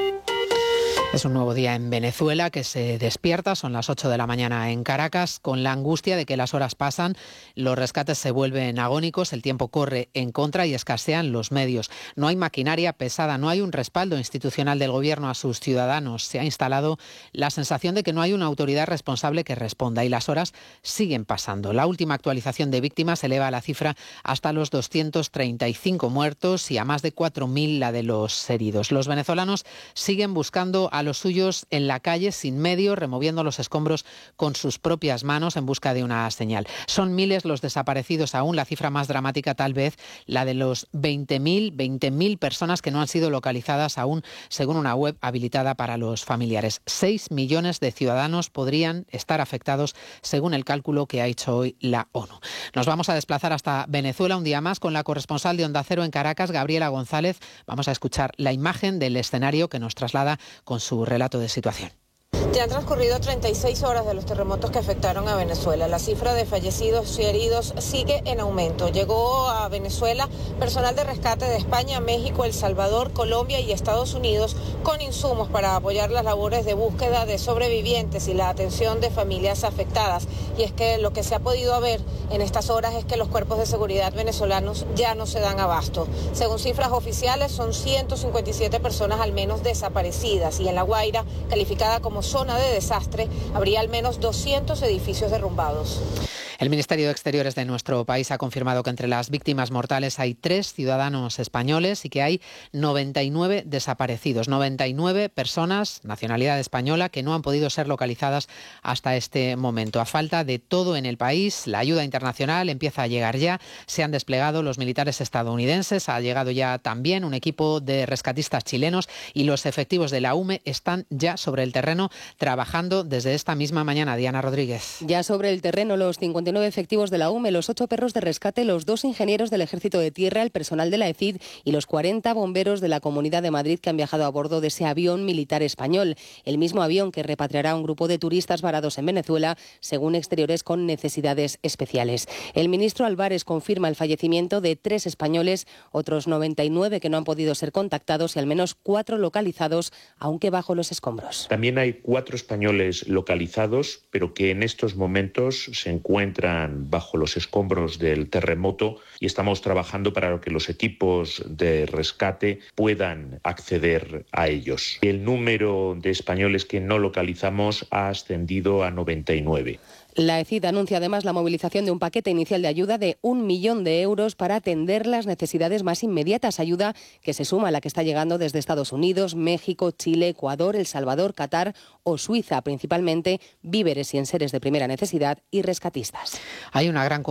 Es un nuevo día en Venezuela que se despierta, son las ocho de la mañana en Caracas, con la angustia de que las horas pasan, los rescates se vuelven agónicos, el tiempo corre en contra y escasean los medios. No hay maquinaria pesada, no hay un respaldo institucional del gobierno a sus ciudadanos. Se ha instalado la sensación de que no hay una autoridad responsable que responda y las horas siguen pasando. La última actualización de víctimas eleva la cifra hasta los doscientos treinta y cinco muertos y a más de cuatro mil la de los heridos. Los venezolanos siguen buscando a a los suyos en la calle sin medios, removiendo los escombros con sus propias manos en busca de una señal. Son miles los desaparecidos aún, la cifra más dramática tal vez la de los veinte mil personas que no han sido localizadas aún, según una web habilitada para los familiares. Seis millones de ciudadanos podrían estar afectados, según el cálculo que ha hecho hoy la ONU. Nos vamos a desplazar hasta Venezuela un día más con la corresponsal de Onda Cero en Caracas, Gabriela González. Vamos a escuchar la imagen del escenario que nos traslada con su su relato de situación. Ya han transcurrido treinta y seis horas de los terremotos que afectaron a Venezuela. La cifra de fallecidos y heridos sigue en aumento. Llegó a Venezuela personal de rescate de España, México, El Salvador, Colombia y Estados Unidos con insumos para apoyar las labores de búsqueda de sobrevivientes y la atención de familias afectadas. Y es que lo que se ha podido ver en estas horas es que los cuerpos de seguridad venezolanos ya no se dan abasto. Según cifras oficiales, son ciento cincuenta y siete personas al menos desaparecidas y en La Guaira, calificada como zona de desastre, habría al menos doscientos edificios derrumbados. El Ministerio de Exteriores de nuestro país ha confirmado que entre las víctimas mortales hay tres ciudadanos españoles y que hay noventa y nueve desaparecidos, noventa y nueve personas, nacionalidad española, que no han podido ser localizadas hasta este momento. A falta de todo en el país, la ayuda internacional empieza a llegar ya. Se han desplegado los militares estadounidenses, ha llegado ya también un equipo de rescatistas chilenos y los efectivos de la U M E están ya sobre el terreno trabajando desde esta misma mañana. Diana Rodríguez. Ya sobre el terreno los cincuenta y nueve efectivos de la U M E, los ocho perros de rescate, los dos ingenieros del Ejército de Tierra, el personal de la E C I D y los cuarenta bomberos de la Comunidad de Madrid que han viajado a bordo de ese avión militar español. El mismo avión que repatriará a un grupo de turistas varados en Venezuela, según Exteriores, con necesidades especiales. El ministro Álvarez confirma el fallecimiento de tres españoles, otros noventa y nueve que no han podido ser contactados y al menos cuatro localizados, aunque bajo los escombros. También hay cuatro españoles localizados, pero que en estos momentos se encuentran bajo los escombros del terremoto y estamos trabajando para que los equipos de rescate puedan acceder a ellos. El número de españoles que no localizamos ha ascendido a noventa y nueve. La E C I D anuncia además la movilización de un paquete inicial de ayuda de un millón de euros para atender las necesidades más inmediatas, ayuda que se suma a la que está llegando desde Estados Unidos, México, Chile, Ecuador, El Salvador, Qatar o Suiza, principalmente víveres y enseres de primera necesidad y rescatistas. Hay una gran